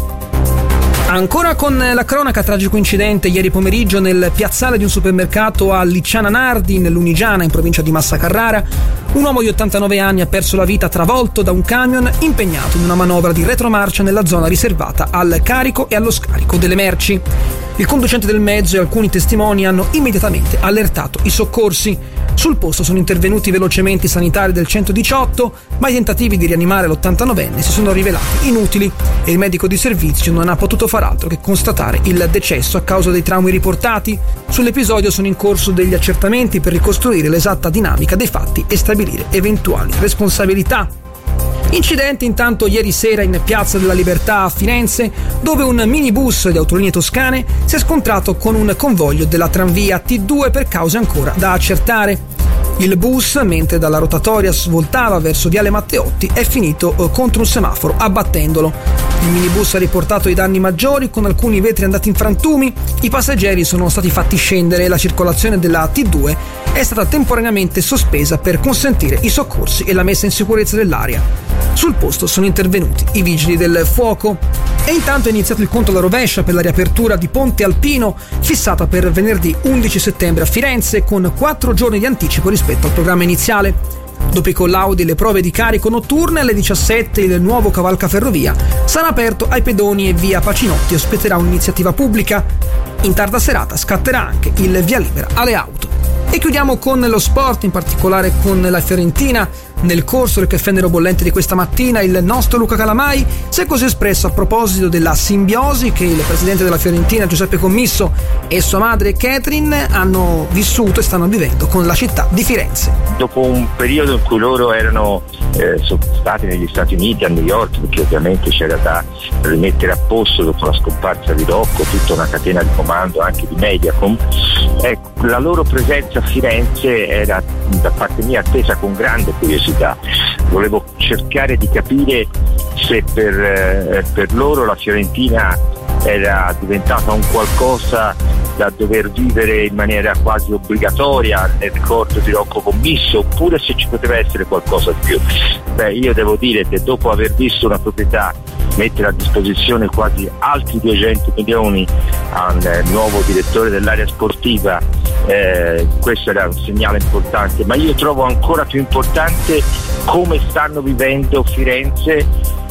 Ancora con la cronaca, tragico incidente ieri pomeriggio nel piazzale di un supermercato a Licciana Nardi, nell'Unigiana, in provincia di Massa Carrara. Un uomo di ottantanove anni ha perso la vita travolto da un camion impegnato in una manovra di retromarcia nella zona riservata al carico e allo scarico delle merci. Il conducente del mezzo e alcuni testimoni hanno immediatamente allertato i soccorsi. Sul posto sono intervenuti velocemente i sanitari del centodiciotto, ma i tentativi di rianimare l'ottantanovenne si sono rivelati inutili e il medico di servizio non ha potuto far altro che constatare il decesso a causa dei traumi riportati. Sull'episodio sono in corso degli accertamenti per ricostruire l'esatta dinamica dei fatti e stabilire eventuali responsabilità. Incidente intanto ieri sera in Piazza della Libertà a Firenze, dove un minibus di autolinee toscane si è scontrato con un convoglio della tranvia T due per cause ancora da accertare. Il bus, mentre dalla rotatoria svoltava verso Viale Matteotti, è finito contro un semaforo, abbattendolo. Il minibus ha riportato i danni maggiori, con alcuni vetri andati in frantumi. I passeggeri sono stati fatti scendere e la circolazione della T due è stata temporaneamente sospesa per consentire i soccorsi e la messa in sicurezza dell'area. Sul posto sono intervenuti i vigili del fuoco. E intanto è iniziato il conto alla rovescia per la riapertura di Ponte Alpino, fissata per venerdì undici settembre a Firenze, con quattro giorni di anticipo rispetto al programma iniziale. Dopo i collaudi e le prove di carico notturne, alle diciassette il nuovo cavalcaferrovia sarà aperto ai pedoni e via Pacinotti ospiterà un'iniziativa pubblica. In tarda serata scatterà anche il via libera alle auto. E chiudiamo con lo sport, in particolare con la Fiorentina. Nel corso del caffè nero bollente di questa mattina il nostro Luca Calamai si è così espresso a proposito della simbiosi che il presidente della Fiorentina Giuseppe Commisso e sua madre Catherine hanno vissuto e stanno vivendo con la città di Firenze. Dopo un periodo in cui loro erano eh, sono stati negli Stati Uniti, a New York, perché ovviamente c'era da rimettere a posto dopo la scomparsa di Rocco tutta una catena di comando anche di Mediacom, ecco, la loro presenza a Firenze era da parte mia attesa con grande curiosità. Volevo cercare di capire se per, eh, per loro la Fiorentina era diventata un qualcosa da dover vivere in maniera quasi obbligatoria nel ricordo di Rocco Commisso, oppure se ci poteva essere qualcosa di più. Beh, io devo dire che dopo aver visto una proprietà mettere a disposizione quasi altri duecento milioni al eh, nuovo direttore dell'area sportiva, eh, questo era un segnale importante, ma io trovo ancora più importante come stanno vivendo Firenze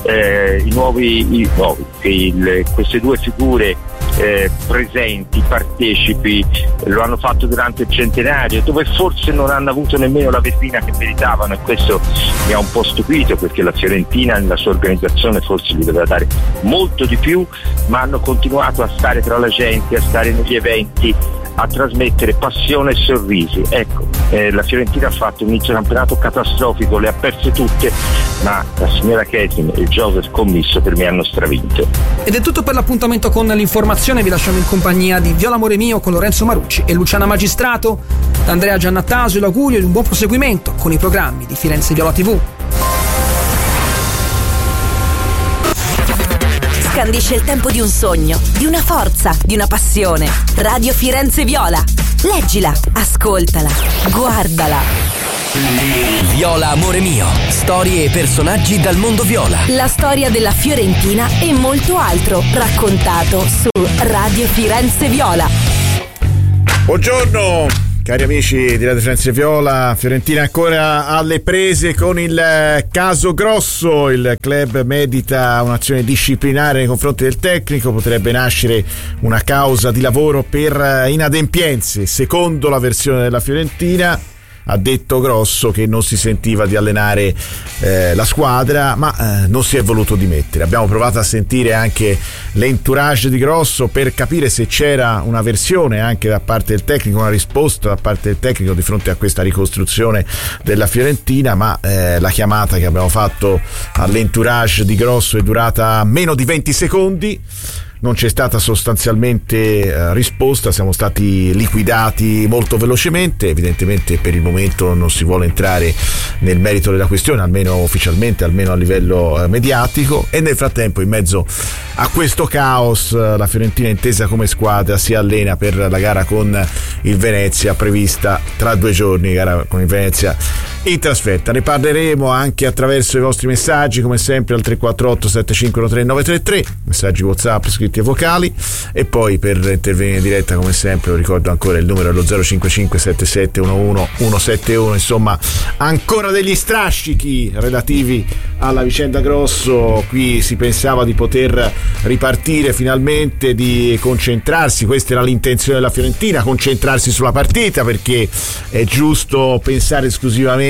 eh, i nuovi, i nuovi il, queste due figure eh, presenti, partecipi, lo hanno fatto durante il centenario, dove forse non hanno avuto nemmeno la vetrina che meritavano, e questo mi ha un po' stupito, perché la Fiorentina nella sua organizzazione forse gli doveva dare molto di più, ma hanno continuato a stare tra la gente, a stare negli eventi, a trasmettere passione e sorrisi. Ecco, eh, la Fiorentina ha fatto un inizio campionato catastrofico, le ha perse tutte, ma la signora Ketin e il Joseph Commisso per me hanno stravinto. Ed è tutto per l'appuntamento con l'informazione. Vi lasciamo in compagnia di Viola Amore Mio con Lorenzo Marucci e Luciana Magistrato. Da Andrea Giannattasio l'augurio di un buon proseguimento con i programmi di Firenze Viola tivù. Scandisce il tempo di un sogno, di una forza, di una passione. Radio Firenze Viola. Leggila, ascoltala, guardala. Viola Amore Mio. Storie e personaggi dal mondo viola. La storia della Fiorentina e molto altro raccontato su Radio Firenze Viola. Buongiorno cari amici di Radio Firenze Viola. Fiorentina ancora alle prese con il caso Grosso. Il club medita un'azione disciplinare nei confronti del tecnico. Potrebbe nascere una causa di lavoro per inadempienze. Secondo la versione della Fiorentina, ha detto Grosso che non si sentiva di allenare eh, la squadra, ma eh, non si è voluto dimettere. Abbiamo provato a sentire anche l'entourage di Grosso per capire se c'era una versione anche da parte del tecnico, una risposta da parte del tecnico di fronte a questa ricostruzione della Fiorentina, ma eh, la chiamata che abbiamo fatto all'entourage di Grosso è durata meno di venti secondi. Non c'è stata sostanzialmente eh, risposta, siamo stati liquidati molto velocemente. Evidentemente per il momento non si vuole entrare nel merito della questione, almeno ufficialmente, almeno a livello eh, mediatico, e nel frattempo in mezzo a questo caos eh, la Fiorentina, intesa come squadra, si allena per la gara con il Venezia prevista tra due giorni, gara con il Venezia in trasferta. Ne parleremo anche attraverso i vostri messaggi, come sempre al tre quattro otto sette cinque uno tre nove tre tre, messaggi WhatsApp scritti e vocali, e poi per intervenire in diretta come sempre, lo ricordo ancora, il numero è lo zero cinque cinque sette sette uno uno uno sette uno. Insomma, ancora degli strascichi relativi alla vicenda Grosso. Qui si pensava di poter ripartire finalmente, di concentrarsi, questa era l'intenzione della Fiorentina, concentrarsi sulla partita, perché è giusto pensare esclusivamente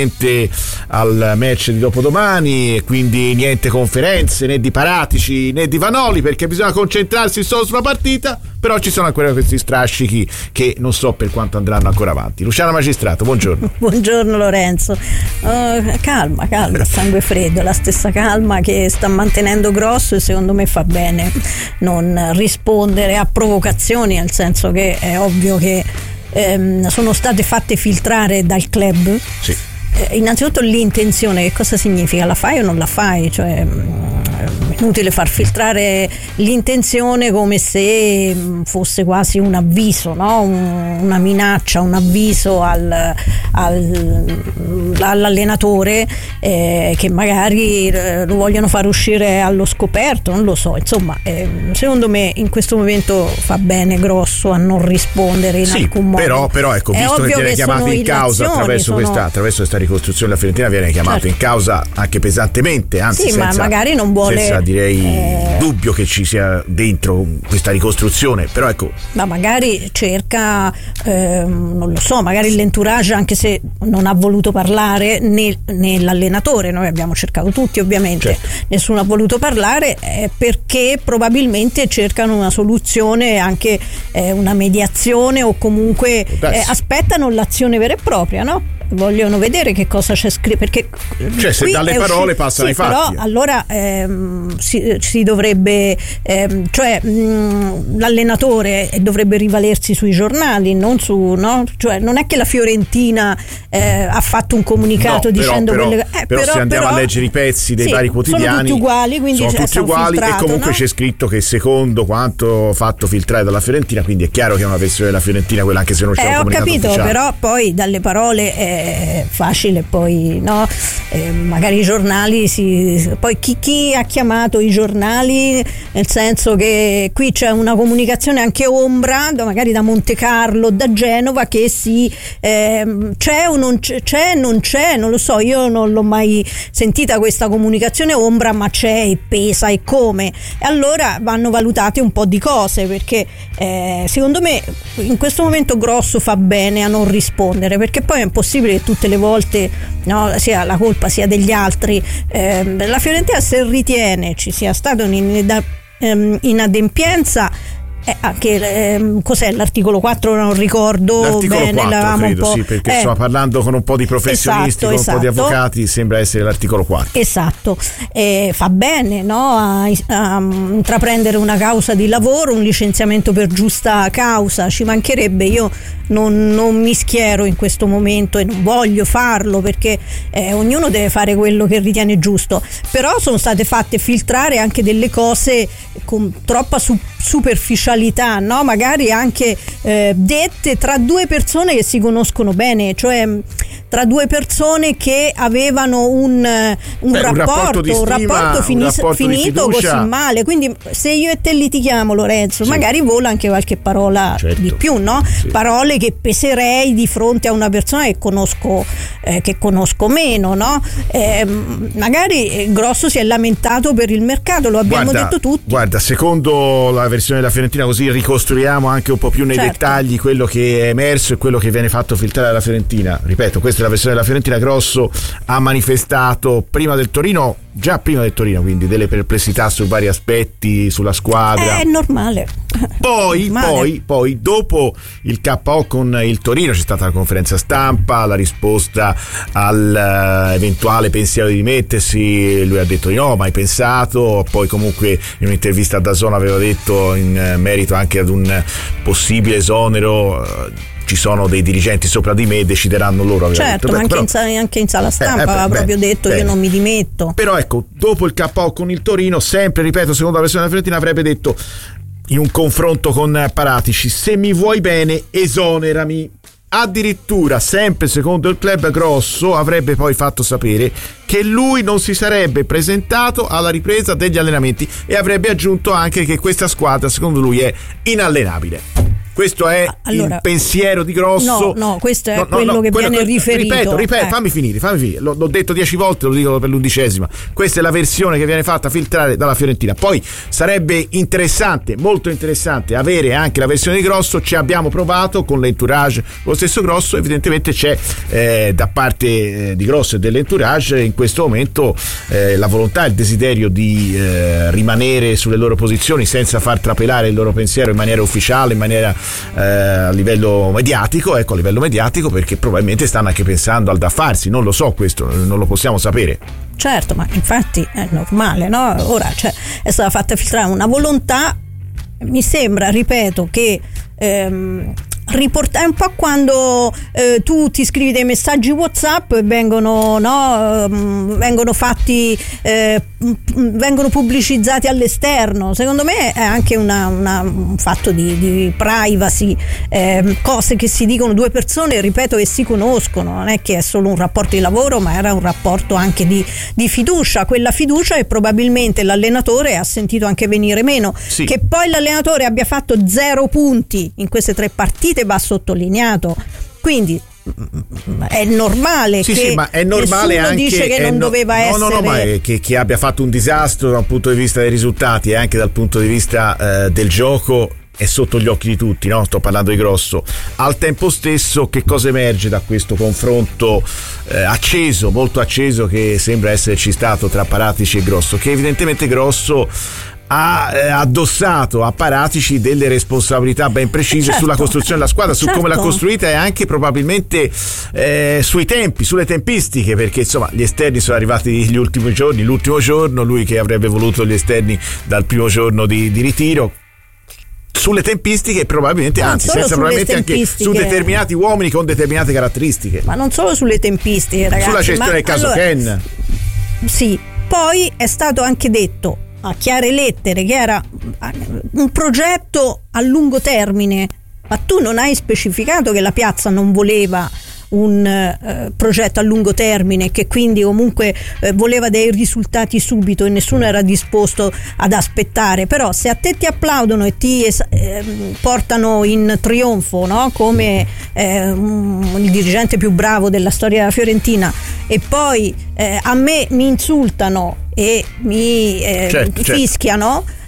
al match di dopodomani, e quindi niente conferenze né di Paratici né di Vanoli, perché bisogna concentrarsi solo sulla partita. Però ci sono ancora questi strascichi che non so per quanto andranno ancora avanti. Luciana Magistrato, buongiorno. Buongiorno Lorenzo. Uh, calma, calma, sangue freddo, la stessa calma che sta mantenendo Grosso, e secondo me fa bene non rispondere a provocazioni, nel senso che è ovvio che ehm, sono state fatte filtrare dal club. Sì. Eh, innanzitutto l'intenzione, che cosa significa? La fai o non la fai? Cioè, è inutile far filtrare l'intenzione come se fosse quasi un avviso, no? un, una minaccia, un avviso al, al, all'allenatore eh, che magari lo vogliono far uscire allo scoperto, non lo so. Insomma, eh, secondo me in questo momento fa bene Grosso a non rispondere in sì, alcun modo. Però, però ecco, visto che viene chiamato in causa attraverso sono... questa, attraverso questa ricostruzione, la Fiorentina viene chiamato certo. in causa anche pesantemente, anzi sì, senza, ma magari non vuole, senza direi eh... dubbio che ci sia dentro questa ricostruzione, però ecco, ma magari cerca eh, non lo so, magari l'entourage, anche se non ha voluto parlare né, né l'allenatore, noi abbiamo cercato tutti ovviamente, certo. nessuno ha voluto parlare eh, perché probabilmente cercano una soluzione, anche eh, una mediazione, o comunque eh, aspettano l'azione vera e propria, no? Vogliono vedere che cosa c'è scritto, perché cioè se dalle parole uscito, passano sì, i fatti, però allora ehm, si, si dovrebbe ehm, cioè mh, l'allenatore dovrebbe rivalersi sui giornali, non su, no? Cioè non è che la Fiorentina eh, ha fatto un comunicato no, dicendo però, quelle però, eh, però, però se andiamo però, a leggere i pezzi dei sì, vari quotidiani sono tutti uguali, quindi sono tutti uguali filtrato, e comunque no? c'è scritto che secondo quanto fatto filtrare dalla Fiorentina, quindi è chiaro che è una versione della Fiorentina quella, anche se non c'è eh, un comunicato ho capito ufficiale. Però poi dalle parole è facile, poi no, eh, magari i giornali si, poi chi, chi ha chiamato i giornali, nel senso che qui c'è una comunicazione anche ombra, magari da Monte Carlo, da Genova, che si eh, c'è o non c'è, c'è non c'è, non lo so, io non l'ho mai sentita questa comunicazione ombra, ma c'è e pesa e come, e allora vanno valutate un po' di cose, perché eh, secondo me in questo momento Grosso fa bene a non rispondere, perché poi è impossibile che tutte le volte no, sia la colpa sia degli altri. Eh, la Fiorentina, se ritiene ci sia stata un'inadempienza, Eh, anche eh, cos'è l'articolo quattro, non ricordo l'articolo bene, quattro credo, un po', sì, perché eh, insomma, parlando con un po' di professionisti, esatto, con un esatto. po' di avvocati, sembra essere l'articolo quattro. Esatto, eh, fa bene, no, a, a intraprendere una causa di lavoro, un licenziamento per giusta causa, ci mancherebbe. Io non, non mi schiero in questo momento e non voglio farlo, perché eh, ognuno deve fare quello che ritiene giusto, però sono state fatte filtrare anche delle cose con troppa su- superficialità, no? Magari anche eh, dette tra due persone che si conoscono bene, cioè tra due persone che avevano un, un, Beh, rapporto, un rapporto di un stima, rapporto, fini- un rapporto finito di così fiducia. male. Quindi se io e te litighiamo, Lorenzo, Sì. magari vola anche qualche parola Certo. di più, no? Sì. Parole che peserei di fronte a una persona che conosco, eh, che conosco meno, no? Eh, magari Grosso si è lamentato per il mercato, lo abbiamo Guarda, detto tutti. Guarda, secondo la versione della Fiorentina, così ricostruiamo anche un po' più nei Certo. dettagli quello che è emerso e quello che viene fatto filtrare dalla Fiorentina. Ripeto, questa è la versione della Fiorentina. Grosso ha manifestato prima del Torino, già prima del Torino, quindi delle perplessità su vari aspetti, sulla squadra. È normale. Poi, Normale. poi, poi, dopo il K O con il Torino c'è stata la conferenza stampa, la risposta all'eventuale pensiero di dimettersi. Lui ha detto di no, mai pensato. Poi comunque in un'intervista a DAZN aveva detto, in merito anche ad un possibile esonero, eh, ci sono dei dirigenti sopra di me, decideranno loro. aveva Certo, detto. ma Beh, anche, però- in, sa- anche in sala stampa Eh, eh, beh, aveva proprio beh, detto bene. io non mi dimetto. Però ecco, dopo il K O con il Torino, sempre, ripeto, secondo la versione della Fiorentina, avrebbe detto in un confronto con Paratici: se mi vuoi bene esonerami. Addirittura, sempre secondo il club, Grosso avrebbe poi fatto sapere che lui non si sarebbe presentato alla ripresa degli allenamenti e avrebbe aggiunto anche che questa squadra secondo lui è inallenabile. Questo è Allora, il pensiero di Grosso. No, no, questo è No, no, quello no, che quello viene riferito. Ripeto, ripeto, Eh. fammi finire, fammi finire. L'ho, l'ho detto dieci volte, lo dico per l'undicesima. Questa è la versione che viene fatta filtrare dalla Fiorentina. Poi sarebbe interessante, molto interessante, avere anche la versione di Grosso. Ci abbiamo provato con l'entourage, lo stesso Grosso. Evidentemente c'è eh, da parte eh, di Grosso e dell'entourage in questo momento eh, la volontà, il desiderio di eh, rimanere sulle loro posizioni senza far trapelare il loro pensiero in maniera ufficiale, in maniera eh, a livello mediatico, ecco, a livello mediatico, perché probabilmente stanno anche pensando al da farsi, non lo so, questo non lo possiamo sapere. Certo, ma infatti è normale, no? Ora, cioè, è stata fatta filtrare una volontà. Mi sembra, ripeto, che ehm, riporta- è un po' quando eh, tu ti scrivi dei messaggi WhatsApp e vengono, no, ehm, vengono fatti eh, vengono pubblicizzati all'esterno. Secondo me è anche una, una, un fatto di, di privacy, eh, cose che si dicono due persone, ripeto, che si conoscono, non è che è solo un rapporto di lavoro, ma era un rapporto anche di, di fiducia, quella fiducia che probabilmente l'allenatore ha sentito anche venire meno. Sì. Che poi l'allenatore abbia fatto zero punti in queste tre partite va sottolineato, quindi è normale Sì, che sì, ma è normale nessuno anche dice che è non no- doveva no, essere no, no, ma è che, che abbia fatto un disastro da un punto di vista dei risultati e anche dal punto di vista eh, del gioco è sotto gli occhi di tutti, no? Sto parlando di Grosso. Al tempo stesso, che cosa emerge da questo confronto eh, acceso, molto acceso, che sembra esserci stato tra Paratici e Grosso? Che evidentemente Grosso ha eh, addossato a Paratici delle responsabilità ben precise Certo. sulla costruzione della squadra, su Certo. come l'ha costruita e anche probabilmente eh, sui tempi, sulle tempistiche, perché insomma gli esterni sono arrivati gli ultimi giorni, l'ultimo giorno, lui che avrebbe voluto gli esterni dal primo giorno di, di ritiro. Sulle tempistiche probabilmente, Non anzi solo senza sulle probabilmente anche su tempistiche. determinati uomini con determinate caratteristiche, ma non solo sulle tempistiche, ragazzi, sulla gestione ma del caso allora, Ken. Sì, poi è stato anche detto a chiare lettere che era un progetto a lungo termine, ma tu non hai specificato che la piazza non voleva un eh, progetto a lungo termine, che quindi comunque eh, voleva dei risultati subito e nessuno era disposto ad aspettare. Però se a te ti applaudono e ti es- eh, portano in trionfo, no? Come eh, un, il dirigente più bravo della storia della Fiorentina, e poi eh, a me mi insultano e mi eh, Certo, certo. fischiano,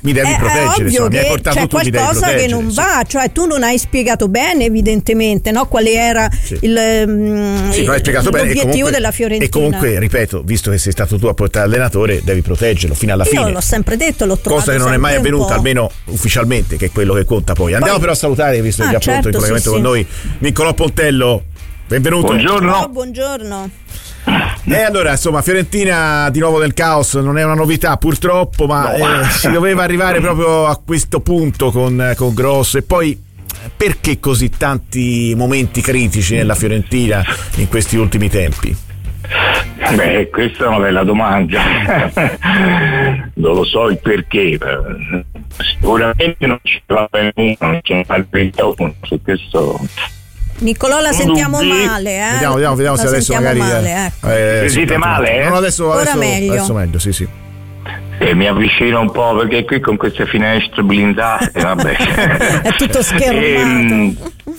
mi devi è, proteggere, è insomma, mi hai che portato c'è tu, mi devi qualcosa proteggere, che non sì. va, cioè tu non hai spiegato bene evidentemente, no? Quale era Sì. il, mm, Sì, non hai spiegato bene, e l'obiettivo comunque- della Fiorentina. E comunque, ripeto, visto che sei stato tu a portare allenatore, devi proteggerlo fino alla Io fine. l'ho sempre detto, l'ho trovato Cosa che non è mai sempre un avvenuta, po'. almeno ufficialmente, che è quello che conta poi. Andiamo Poi- però a salutare, visto che Ah, è già pronto il certo, collegamento sì, con sì. noi, Niccolò Pontello. Benvenuto. Ciao, buongiorno. E allora, insomma, Fiorentina di nuovo nel caos, non è una novità purtroppo, ma No. eh, si doveva arrivare proprio a questo punto con, con Grosso. E poi perché così tanti momenti critici nella Fiorentina in questi ultimi tempi? Beh, questa è una bella domanda. Non lo so il perché. Sicuramente non ci va bene uno, non ce ne va uno su questo. Niccolò, la sentiamo Dubbi. male, eh? Vediamo, vediamo, vediamo La se adesso sentiamo magari male, ecco. eh, Sentite male, eh? No, adesso, Ora adesso, meglio. adesso meglio, sì, sì. E mi avvicino un po' perché qui con queste finestre blindate, vabbè. È tutto schermato. Ehm,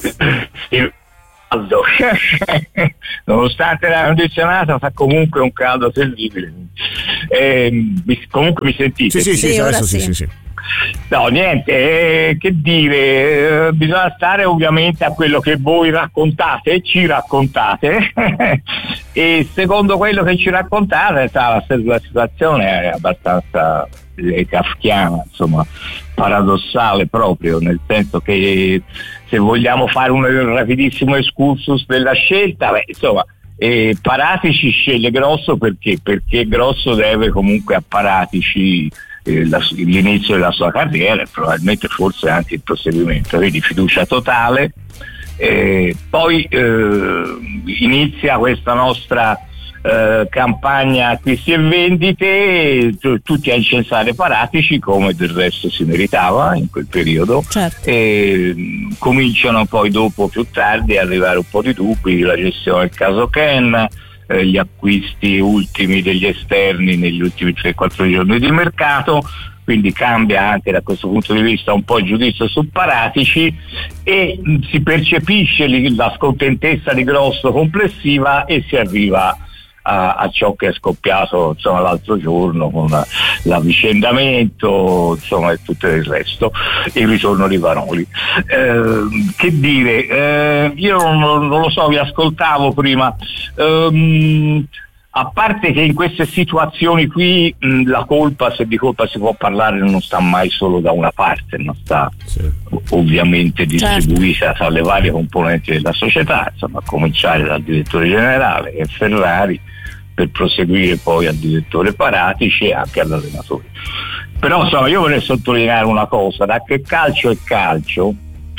il caldo. Nonostante l'aria condizionata fa comunque un caldo terribile. Ehm, mi- comunque mi sentite? Sì, sì, sì, Sì, ora adesso sì, sì. sì, sì. No, niente, eh, che dire, eh, bisogna stare ovviamente a quello che voi raccontate, ci raccontate e secondo quello che ci raccontate la, la situazione è abbastanza eh, kafkiana, insomma, paradossale proprio, nel senso che se vogliamo fare un rapidissimo excursus della scelta, beh, insomma, eh, Paratici sceglie Grosso perché? Perché Grosso deve comunque a Paratici eh, la- l'inizio della sua carriera e probabilmente forse anche il proseguimento, quindi fiducia totale. Eh, poi eh, inizia questa nostra eh, campagna acquisti e vendite, t- tutti a incensare Paratici come del resto si meritava in quel periodo. Certo. E mh, cominciano poi dopo più tardi a arrivare un po' di dubbi, la gestione del caso Ken, eh, gli acquisti ultimi degli esterni negli ultimi tre quattro giorni di mercato, quindi cambia anche da questo punto di vista un po' il giudizio su Paratici e mh, si percepisce li- la scontentezza di Grosso complessiva e si arriva a, a ciò che è scoppiato, insomma, l'altro giorno con la- l'avvicendamento, insomma, e tutto il resto, il ritorno di Vanoli. Eh, che dire, eh, io non, non lo so, vi ascoltavo prima. Ehm, a parte che in queste situazioni qui mh, la colpa, se di colpa si può parlare, non sta mai solo da una parte, non sta ovviamente distribuita tra le varie componenti della società, insomma, a cominciare dal direttore generale e Ferrari, per proseguire poi al direttore Paratici e anche all'allenatore. Però insomma, io vorrei sottolineare una cosa: da che calcio è calcio,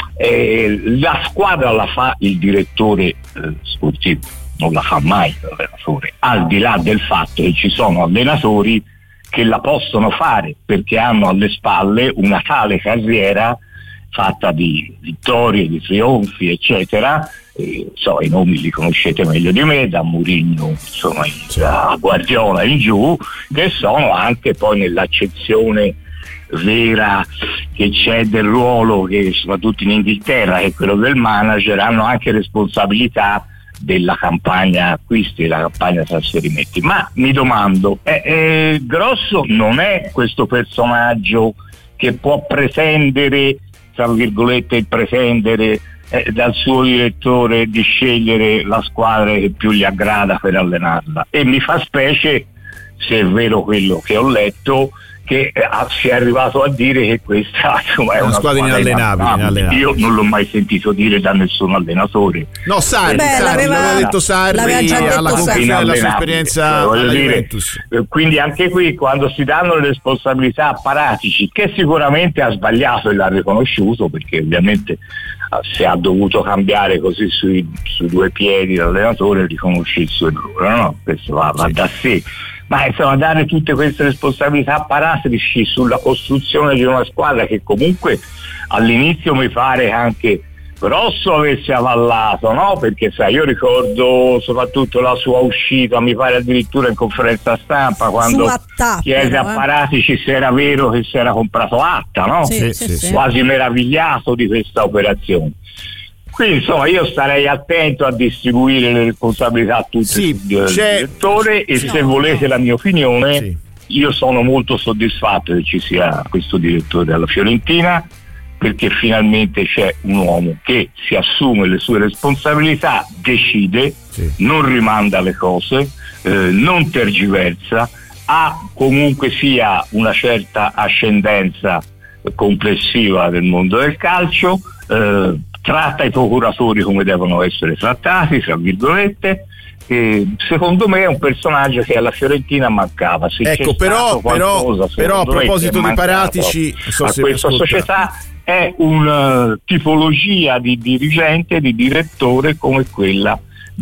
eh, la squadra la fa il direttore eh, sportivo, non la fa mai l'allenatore, al di là del fatto che ci sono allenatori che la possono fare perché hanno alle spalle una tale carriera fatta di vittorie, di trionfi, eccetera. E, so, i nomi li conoscete meglio di me, da Mourinho, insomma, da Guardiola in giù, che sono anche poi nell'accezione vera che c'è del ruolo, che soprattutto in Inghilterra, che è quello del manager, hanno anche responsabilità della campagna acquisti, della campagna trasferimenti. Ma mi domando, eh, eh, Grosso non è questo personaggio che può pretendere, tra virgolette, il pretendere eh, dal suo direttore di scegliere la squadra che più gli aggrada per allenarla, e mi fa specie, se è vero quello che ho letto, che eh, si è arrivato a dire che questa, insomma, è Una una, squadra inallenabile, inallenabile. Io non l'ho mai sentito dire da nessun allenatore. No, Sarri, Beh, Sarri l'aveva- l'aveva detto Sarri l'aveva già detto alla Sarri. conclusione della sua Inallenabile, esperienza cioè, voglio alla dire, Juventus. eh, quindi anche qui, quando si danno le responsabilità a Paratici, che sicuramente ha sbagliato e l'ha riconosciuto, perché ovviamente eh, se ha dovuto cambiare così sui, sui due piedi l'allenatore, riconosce il suo errore, no? Questo va, va da sé. Ma insomma, dare tutte queste responsabilità a Paratici sulla costruzione di una squadra che comunque all'inizio mi pare anche Grosso avesse avallato, no? Perché sai, io ricordo soprattutto la sua uscita, mi pare addirittura in conferenza stampa, quando Atta, chiese però, a eh. Paratici se era vero che si era comprato Atta, no? Sì, sì, sì. Quasi meravigliato di questa operazione. Quindi insomma io starei attento a distribuire le responsabilità a tutti Sì, il c'è- direttore, e sì. se No, volete la mia opinione, io sono molto soddisfatto che ci sia questo direttore della Fiorentina, perché finalmente c'è un uomo che si assume le sue responsabilità, decide, sì. non rimanda le cose, eh, non tergiversa, ha comunque sia una certa ascendenza complessiva del mondo del calcio, eh, tratta i procuratori come devono essere trattati, tra virgolette. E secondo me è un personaggio che alla Fiorentina mancava. Se ecco, però, però, però a proposito di Paratici, so a questa società è una tipologia di dirigente, di direttore come quella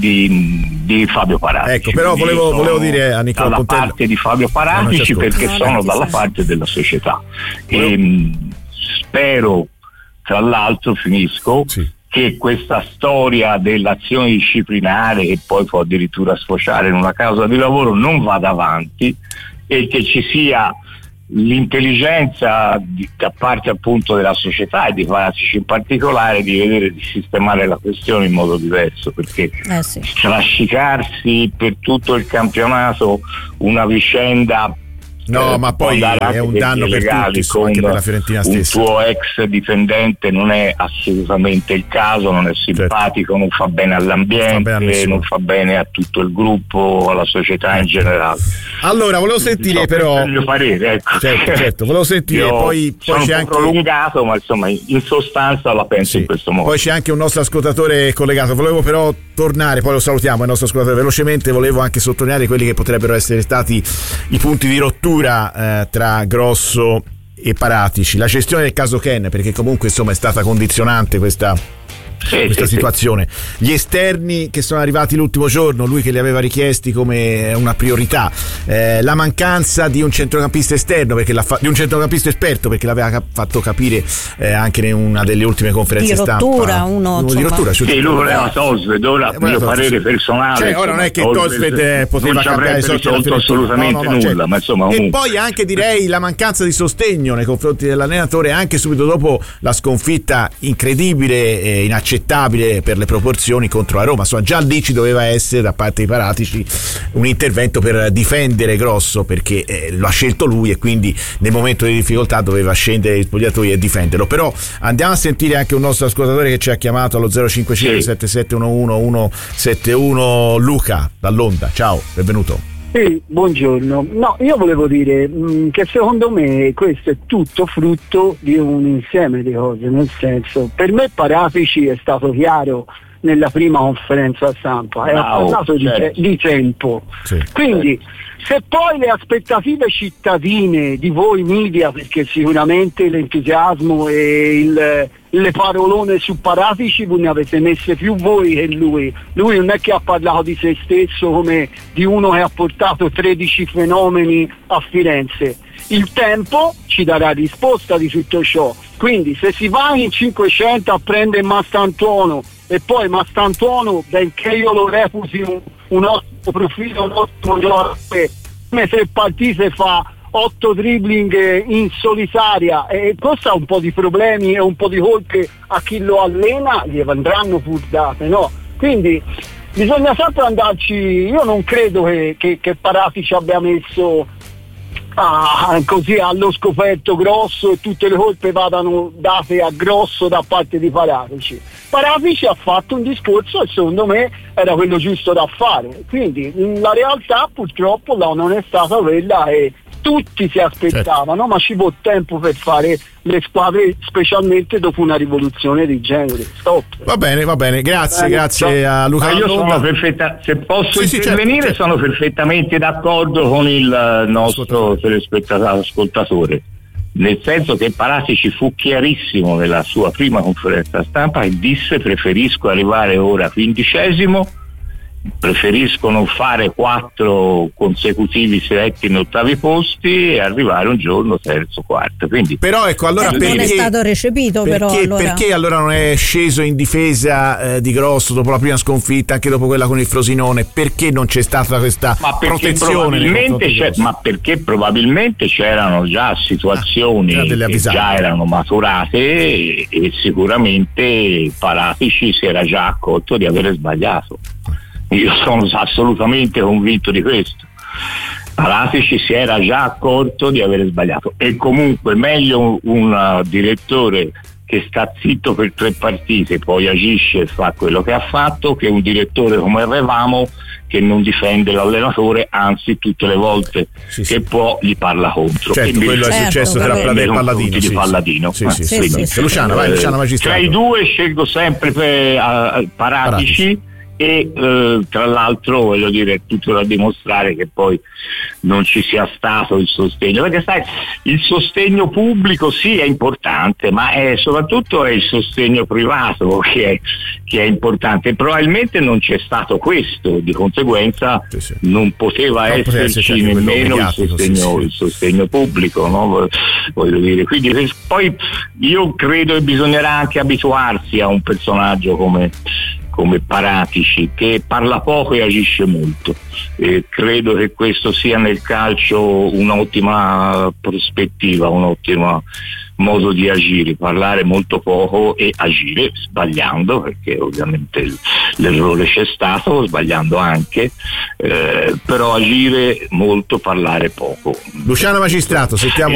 di, di Fabio Paratici. Ecco, però volevo, volevo dire a Nicola dalla Pontello, parte di Fabio Paratici, perché no, sono dalla sì. parte della società. E, mh, spero, tra l'altro, finisco. Sì. che questa storia dell'azione disciplinare, che poi può addirittura sfociare in una causa di lavoro, non vada avanti e che ci sia l'intelligenza di, da parte appunto della società e di Paratici in particolare, di vedere di sistemare la questione in modo diverso, perché eh sì. strascicarsi per tutto il campionato una vicenda no, eh, ma poi è un danno per tutti, insomma, anche per la Fiorentina stessa. Un tuo ex dipendente non è assolutamente il caso, non è simpatico, certo. non fa bene all'ambiente, fa bene non fa bene a tutto il gruppo, alla società in generale. Allora, volevo sentire so però il mio parere, ecco. Certo, certo, volevo sentire, Io poi, poi sono c'è un anche prolungato, ma insomma in sostanza la penso sì. in questo modo. Poi c'è anche un nostro ascoltatore collegato, volevo però tornare, poi lo salutiamo il nostro ascoltatore velocemente, volevo anche sottolineare quelli che potrebbero essere stati i punti di rottura eh, tra Grosso e Paratici, la gestione del caso Ken, perché comunque insomma è stata condizionante questa Sì, questa sì, situazione sì. Gli esterni che sono arrivati l'ultimo giorno, lui che li aveva richiesti come una priorità, eh, la mancanza di un centrocampista esterno perché l'ha fa- di un centrocampista esperto, perché l'aveva cap- fatto capire eh, anche in una delle ultime conferenze di stampa rottura, uno, uno di rottura, cioè, sì, lui voleva Tosved, ora il mio parere sì. personale, cioè, ora non è che Tosved poteva cambiare i sorti assolutamente no, no, no, nulla, certo. ma insomma e poi anche direi la mancanza di sostegno nei confronti dell'allenatore anche subito dopo la sconfitta incredibile e inaccettabile accettabile per le proporzioni contro la Roma. Insomma, già lì ci doveva essere da parte dei Paratici un intervento per difendere Grosso, perché eh, lo ha scelto lui e quindi nel momento di difficoltà doveva scendere gli spogliatoi e difenderlo. Però andiamo a sentire anche un nostro ascoltatore che ci ha chiamato allo zero cinque cinque sette sette uno uno uno sette uno, Luca dall'Onda. Ciao, benvenuto. Sì, buongiorno. No, io volevo dire mh, che secondo me questo è tutto frutto di un insieme di cose, nel senso, per me Paratici è stato chiaro nella prima conferenza stampa e no, ha parlato di, certo. te- di tempo. Sì. Quindi se poi le aspettative cittadine di voi media, perché sicuramente l'entusiasmo e il, le parolone su Paratici voi ne avete messe più voi che lui. Lui non è che ha parlato di se stesso come di uno che ha portato tredici fenomeni a Firenze. Il tempo ci darà risposta di tutto ciò. Quindi se si va in cinquecento a prendere Mastantuono e poi Mastantuono, benché io lo reputi un, un ottimo profilo, un ottimo giocatore, come se partite fa otto dribbling in solitaria e costa un po' di problemi e un po' di colpe a chi lo allena, gli andranno pur date, no? Quindi bisogna sempre andarci. Io non credo che, che, che Paratici abbia messo ah, così allo scoperto Grosso e tutte le colpe vadano date a Grosso da parte di Paratici. Paratici ha fatto un discorso e secondo me era quello giusto da fare, quindi la realtà purtroppo no, non è stata quella che tutti si aspettavano, certo. ma ci vuole tempo per fare le squadre, specialmente dopo una rivoluzione di genere. Stop. Va bene, va bene, grazie, bene, grazie a Luca. Ma io sono perfetta, se posso sì, intervenire, sì, certo, sono certo. perfettamente d'accordo con il nostro telespettatore ascoltatore. Nel senso che Paratici fu chiarissimo nella sua prima conferenza stampa e disse: preferisco arrivare ora quindicesimo, preferisco non fare quattro consecutivi seletti in ottavi posti e arrivare un giorno terzo, quarto. Quindi, però ecco, allora eh, perché non è stato recepito, perché, però allora... perché allora non è sceso in difesa eh, di Grosso dopo la prima sconfitta, anche dopo quella con il Frosinone? Perché non c'è stata questa ma protezione? Probabilmente c'è, ma perché probabilmente c'erano già situazioni ah, che già erano maturate e, e sicuramente Paratici si era già accorto di avere sbagliato. Io sono assolutamente convinto di questo. Paratici si era già accorto di aver sbagliato, e comunque meglio un, un direttore che sta zitto per tre partite, poi agisce e fa quello che ha fatto, che un direttore come Revamo che non difende l'allenatore, anzi tutte le volte sì, che sì. può gli parla contro. Certo, e quello è successo tra Pladè e Palladino. Di sì, Palladino. Sì, sì, eh, sì, quindi, sì, sì. Luciano, vai, Luciano Magistrato. Tra i due scelgo sempre per, uh, Paratici. Paratici. E eh, tra l'altro voglio dire, è tutto da dimostrare che poi non ci sia stato il sostegno, perché sai, il sostegno pubblico sì è importante, ma è, soprattutto è il sostegno privato che è, che è importante, e probabilmente non c'è stato questo, di conseguenza sì, sì. non poteva non esserci nemmeno il sostegno, sì, sì. il sostegno pubblico, no? Voglio dire, quindi poi io credo che bisognerà anche abituarsi a un personaggio come come Paratici, che parla poco e agisce molto. Eh, credo che questo sia nel calcio un'ottima prospettiva, un ottimo modo di agire, parlare molto poco e agire sbagliando, perché ovviamente l'errore c'è stato, sbagliando anche, eh, però agire molto, parlare poco. Luciano Magistrato, sentiamo